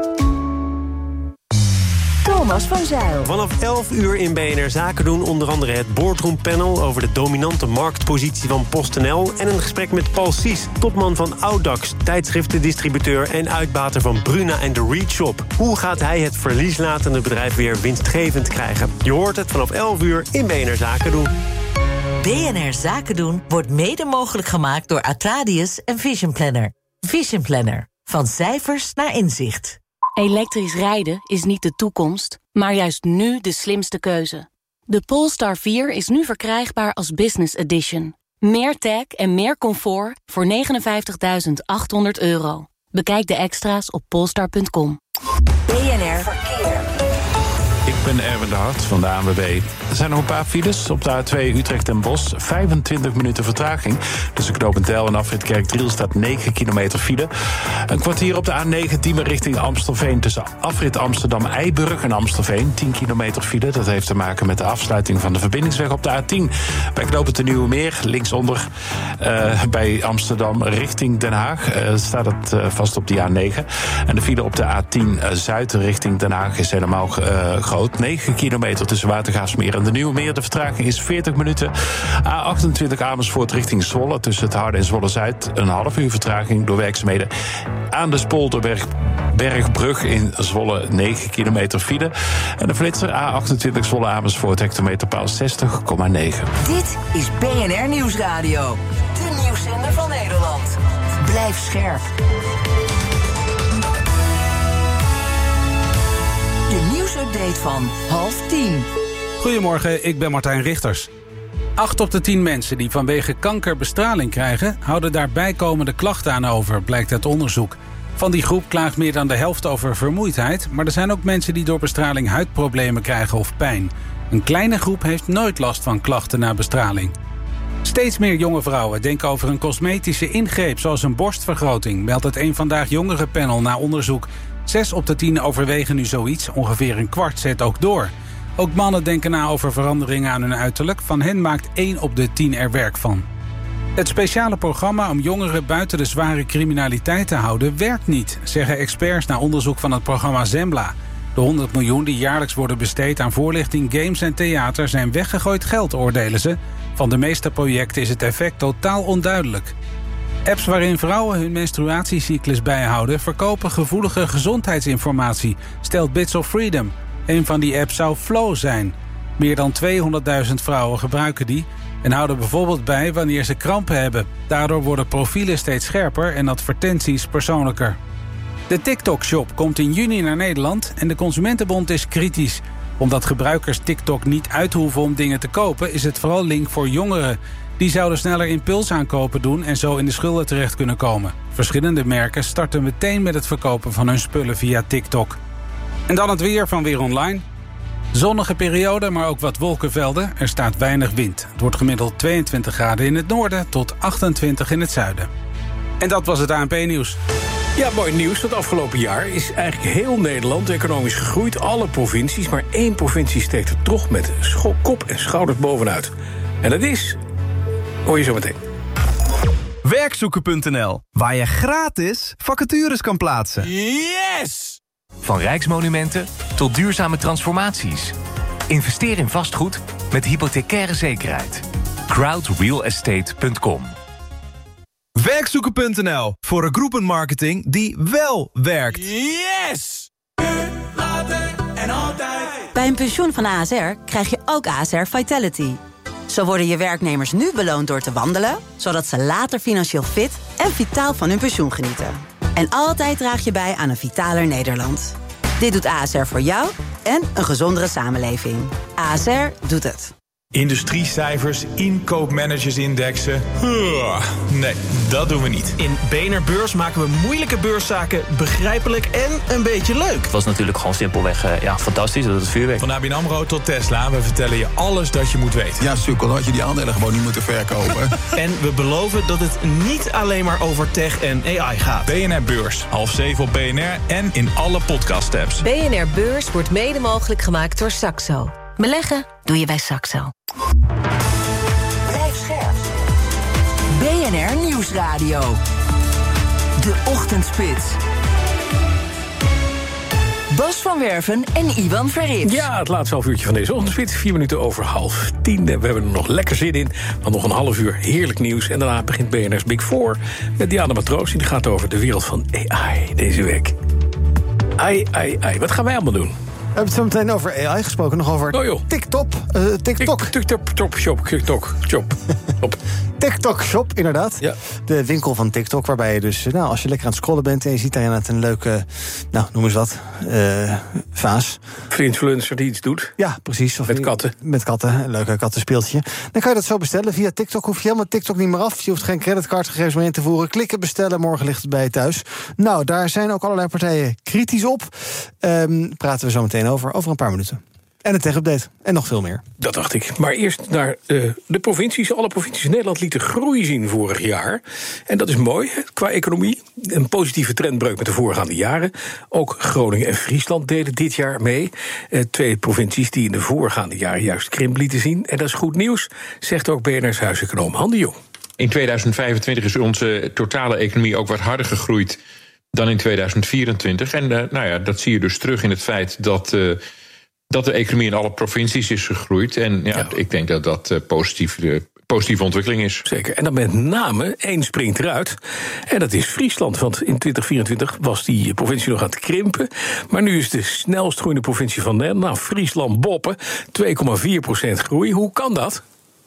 S4: Thomas van Zijl.
S27: Vanaf elf uur in B N R Zaken doen onder andere het Boardroom Panel... over de dominante marktpositie van PostNL... en een gesprek met Paul Sies, topman van Audax... tijdschriftendistributeur en uitbater van Bruna en de Read Shop. Hoe gaat hij het verlieslatende bedrijf weer winstgevend krijgen? Je hoort het vanaf elf uur in B N R Zaken doen.
S28: B N R Zaken doen wordt mede mogelijk gemaakt door Atradius en Vision Planner. Vision Planner. Van cijfers naar inzicht.
S18: Elektrisch rijden is niet de toekomst, maar juist nu de slimste keuze. De Polestar vier is nu verkrijgbaar als Business Edition. Meer tech en meer comfort voor negenenvijftigduizend achthonderd euro. Bekijk de extra's op polestar punt com.
S4: B N R Verkeer.
S3: Ik ben Erwin de Hart van de A N W B. Er zijn nog een paar files op de A twee Utrecht en Bosch. vijfentwintig minuten vertraging. Tussen Knoopend Deil en Afrit Kerkdriel staat negen kilometer file. Een kwartier op de A negen Diemen richting Amstelveen. Tussen Afrit Amsterdam-Eiburg en Amstelveen. tien kilometer file. Dat heeft te maken met de afsluiting van de verbindingsweg op de A tien. Bij Knoopend de Nieuwe Meer, linksonder uh, bij Amsterdam richting Den Haag. Uh, staat het uh, vast op die A negen. En de file op de A tien uh, Zuid richting Den Haag is helemaal uh, groot. negen kilometer tussen Watergraafsmeer en de Nieuwe Meer. De vertraging is veertig minuten. A achtentwintig Amersfoort richting Zwolle. Tussen het Harde en Zwolle-Zuid een half uur vertraging door werkzaamheden. Aan de Spolderberg Bergbrug in Zwolle negen kilometer file. En de flitser A achtentwintig Zwolle Amersfoort hectometerpaal zestig komma negen.
S4: Dit is B N R Nieuwsradio. De nieuwszender van Nederland. Blijf scherp. De nieuwsupdate van half tien.
S20: Goedemorgen, ik ben Martijn Richters. Acht op de tien mensen die vanwege kanker bestraling krijgen... houden daar bijkomende klachten aan over, blijkt uit onderzoek. Van die groep klaagt meer dan de helft over vermoeidheid... maar er zijn ook mensen die door bestraling huidproblemen krijgen of pijn. Een kleine groep heeft nooit last van klachten na bestraling. Steeds meer jonge vrouwen denken over een cosmetische ingreep... zoals een borstvergroting, meldt het Eén Vandaag Jongerenpanel na onderzoek. Zes op de tien overwegen nu zoiets, ongeveer een kwart zet ook door. Ook mannen denken na over veranderingen aan hun uiterlijk. Van hen maakt één op de tien er werk van. Het speciale programma om jongeren buiten de zware criminaliteit te houden werkt niet, zeggen experts na onderzoek van het programma Zembla. De honderd miljoen die jaarlijks worden besteed aan voorlichting, games en theater zijn weggegooid geld, oordelen ze. Van de meeste projecten is het effect totaal onduidelijk. Apps waarin vrouwen hun menstruatiecyclus bijhouden verkopen gevoelige gezondheidsinformatie, stelt Bits of Freedom. Een van die apps zou Flow zijn. Meer dan tweehonderdduizend vrouwen gebruiken die en houden bijvoorbeeld bij wanneer ze krampen hebben. Daardoor worden profielen steeds scherper en advertenties persoonlijker. De TikTok-shop komt in juni naar Nederland en de Consumentenbond is kritisch. Omdat gebruikers TikTok niet uithoeven om dingen te kopen, is het vooral link voor jongeren. Die zouden sneller impulsaankopen doen en zo in de schulden terecht kunnen komen. Verschillende merken starten meteen met het verkopen van hun spullen via TikTok. En dan het weer van Weer Online. Zonnige periode, maar ook wat wolkenvelden. Er staat weinig wind. Het wordt gemiddeld tweeëntwintig graden in het noorden tot achtentwintig in het zuiden. En dat was het A N P-nieuws.
S2: Ja, mooi nieuws. Het afgelopen jaar is eigenlijk heel Nederland economisch gegroeid. Alle provincies, maar één provincie steekt er toch met scho- kop en schouders bovenuit. En dat is... hoor je zo meteen.
S1: Werkzoeken punt n l, waar je gratis vacatures kan plaatsen.
S5: Yes! Van rijksmonumenten tot duurzame transformaties. Investeer in vastgoed met hypothecaire zekerheid. crowd real estate punt com.
S1: Werkzoeken punt n l, voor een groepenmarketing die wel werkt.
S5: Yes!
S8: En altijd. Bij een pensioen van A S R krijg je ook A S R Vitality. Zo worden je werknemers nu beloond door te wandelen, zodat ze later financieel fit en vitaal van hun pensioen genieten. En altijd draag je bij aan een vitaler Nederland. Dit doet A S R voor jou en een gezondere samenleving. A S R doet het.
S15: Industriecijfers, inkoopmanagersindexen. Huh, nee, dat doen we niet.
S17: In B N R Beurs maken we moeilijke beurszaken begrijpelijk en een beetje leuk.
S21: Het was natuurlijk gewoon simpelweg uh, ja, fantastisch, dat het vuurwerk.
S15: Van A B N AMRO tot Tesla, we vertellen je alles dat je moet weten.
S22: Ja, sukkel, had je die aandelen gewoon niet moeten verkopen.
S17: En we beloven dat het niet alleen maar over tech en A I gaat.
S15: B N R Beurs, half zeven op B N R en in alle podcast-apps.
S24: B N R Beurs wordt mede mogelijk gemaakt door Saxo. Beleggen doe je bij Saxo.
S4: Blijf scherp. B N R Nieuwsradio. De Ochtendspits. Bas van Werven en Ivan Verrips.
S2: Ja, het laatste half uurtje van deze ochtendspits. Vier minuten over half tien. We hebben er nog lekker zin in. Want nog een half uur heerlijk nieuws. En daarna begint B N R's Big Four met Diana Matroos. Die gaat over de wereld van A I deze week. Ai, ai, ai. Wat gaan wij allemaal doen?
S19: We hebben het zo meteen over A I gesproken, nog over
S2: oh, joh.
S19: TikTok. Uh, TikTok.
S2: TikTok, TikTok, shop, TikTok, shop.
S19: TikTok Shop, inderdaad.
S2: Ja.
S19: De winkel van TikTok, waarbij je dus, nou, als je lekker aan het scrollen bent en je ziet daar inderdaad een leuke, nou, noem eens wat, uh, vaas.
S2: Influencer die iets doet.
S19: Ja, precies. Of
S2: met katten.
S19: Met katten, een leuke kattenspeeltje. Dan kan je dat zo bestellen via TikTok. Hoef je helemaal TikTok niet meer af. Je hoeft geen creditcardgegevens meer in te voeren. Klikken, bestellen, morgen ligt het bij je thuis. Nou, daar zijn ook allerlei partijen kritisch op. Um, praten we zo meteen over, over een paar minuten. En een tech-update. En nog veel meer.
S2: Dat dacht ik. Maar eerst naar uh, de provincies. Alle provincies in Nederland lieten groei zien vorig jaar. En dat is mooi qua economie. Een positieve trendbreuk met de voorgaande jaren. Ook Groningen en Friesland deden dit jaar mee. Uh, twee provincies die in de voorgaande jaren juist krimp lieten zien. En dat is goed nieuws, zegt ook B N R's huiseconoom Han de Jong.
S29: In tweeduizend vijfentwintig is onze totale economie ook wat harder gegroeid dan in tweeduizend vierentwintig. En uh, nou ja, dat zie je dus terug in het feit dat Uh, dat de economie in alle provincies is gegroeid. En ja, ja. ik denk dat dat uh, positief, uh, positieve ontwikkeling is.
S2: Zeker. En dan met name één springt eruit. En dat is Friesland. Want in twintig vierentwintig was die provincie nog aan het krimpen. Maar nu is de snelst groeiende provincie van Nederland, nou, Friesland-Boppen, twee komma vier procent groei. Hoe kan dat?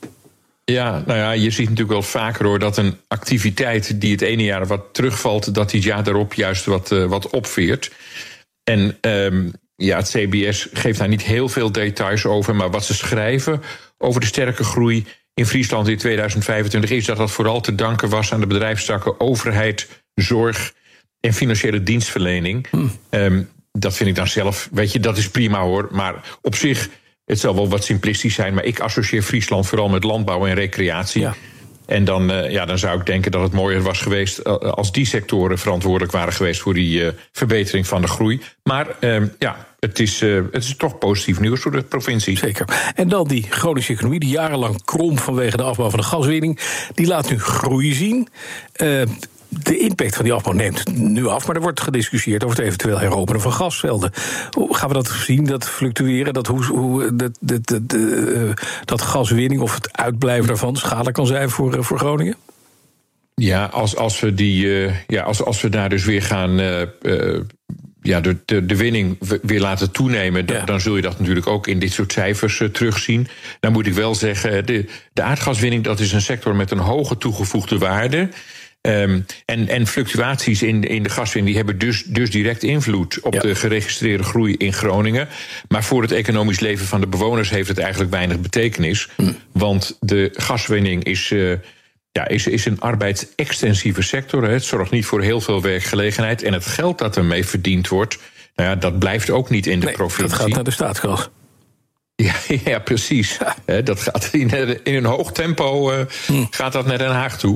S29: Ja, nou ja, je ziet natuurlijk wel vaker hoor dat een activiteit die het ene jaar wat terugvalt, dat die het jaar daarop juist wat, uh, wat opveert. En Um, Ja, het C B S geeft daar niet heel veel details over, maar wat ze schrijven over de sterke groei in Friesland in tweeduizend vijfentwintig is dat dat vooral te danken was aan de bedrijfstakken overheid, zorg en financiële dienstverlening. Hm. Um, dat vind ik dan zelf, weet je, dat is prima hoor, maar op zich, het zal wel wat simplistisch zijn, maar ik associeer Friesland vooral met landbouw en recreatie. Ja. En dan, uh, ja, dan zou ik denken dat het mooier was geweest uh, als die sectoren verantwoordelijk waren geweest voor die uh, verbetering van de groei. Maar uh, ja, het is, uh, het is toch positief nieuws voor de provincie.
S2: Zeker. En dan die Groningse economie, die jarenlang kromp vanwege de afbouw van de gaswinning, die laat nu groei zien. Uh, De impact van die afbouw neemt nu af, maar er wordt gediscussieerd over het eventueel heropenen van gasvelden. Hoe gaan we dat zien, dat fluctueren, dat, hoe, hoe, dat, dat, dat, uh, dat gaswinning of het uitblijven daarvan schadelijk kan zijn voor, uh, voor Groningen?
S29: Ja, als, als, we die, uh, ja als, als we daar dus weer gaan Uh, uh, ja, de, de, de winning weer laten toenemen, ja. dan, dan zul je dat natuurlijk ook in dit soort cijfers uh, terugzien. Dan moet ik wel zeggen, de, de aardgaswinning, dat is een sector met een hoge toegevoegde waarde. Um, en, en fluctuaties in, in de gaswinning die hebben dus, dus direct invloed op ja. de geregistreerde groei in Groningen. Maar voor het economisch leven van de bewoners heeft het eigenlijk weinig betekenis. Hm. Want de gaswinning is, uh, ja, is, is een arbeidsextensieve sector. Hè. Het zorgt niet voor heel veel werkgelegenheid. En het geld dat ermee verdiend wordt, nou ja, dat blijft ook niet in de
S2: nee,
S29: provincie.
S2: Dat gaat naar de staatskas.
S29: Ja, ja, precies. Ja. Dat gaat in, in een hoog tempo uh, hm. gaat dat naar Den Haag toe.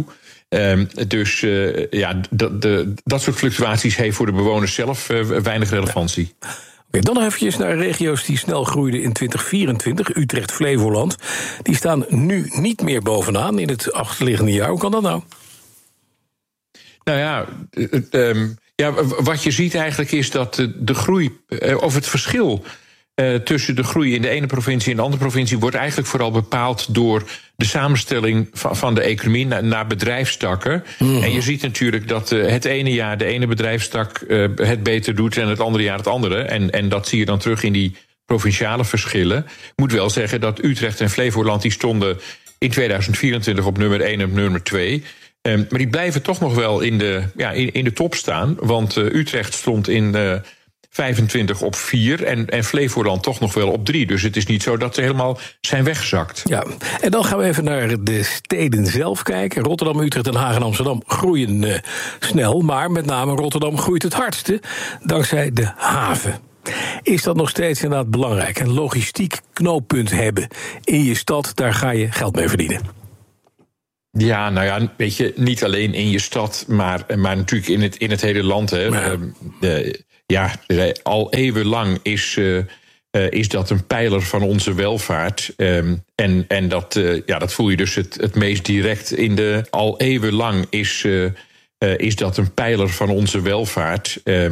S29: Um, dus uh, ja, d- de, dat soort fluctuaties heeft voor de bewoners zelf uh, weinig relevantie.
S2: Ja. Okay, dan nog even naar regio's die snel groeiden in twintig vierentwintig. Utrecht, Flevoland. Die staan nu niet meer bovenaan in het achterliggende jaar. Hoe kan dat nou?
S29: Nou ja, um, ja, wat je ziet eigenlijk is dat de, de groei, of het verschil uh, tussen de groei in de ene provincie en de andere provincie wordt eigenlijk vooral bepaald door de samenstelling van, van de economie naar, naar bedrijfstakken. Mm. En je ziet natuurlijk dat uh, het ene jaar de ene bedrijfstak uh, het beter doet en het andere jaar het andere. En, en dat zie je dan terug in die provinciale verschillen. Ik moet wel zeggen dat Utrecht en Flevoland die stonden in tweeduizend vierentwintig op nummer één en op nummer twee. Um, maar die blijven toch nog wel in de, ja, in, in de top staan. Want uh, Utrecht stond in uh, vijfentwintig op vier en, en Flevoland toch nog wel op drie. Dus het is niet zo dat ze helemaal zijn weggezakt.
S2: Ja, en dan gaan we even naar de steden zelf kijken. Rotterdam, Utrecht, Den Haag en Amsterdam groeien uh, snel. Maar met name Rotterdam groeit het hardste dankzij de haven. Is dat nog steeds inderdaad belangrijk? Een logistiek knooppunt hebben in je stad, daar ga je geld mee verdienen.
S29: Ja, nou ja, weet je, niet alleen in je stad, maar, maar natuurlijk in het, in het hele land. Hè. Ja, uh, de, ja al eeuwenlang is, uh, uh, is dat een pijler van onze welvaart. Um, en en dat, uh, ja, dat voel je dus het, het meest direct in de... Al eeuwenlang is, uh, uh, is dat een pijler van onze welvaart. Um,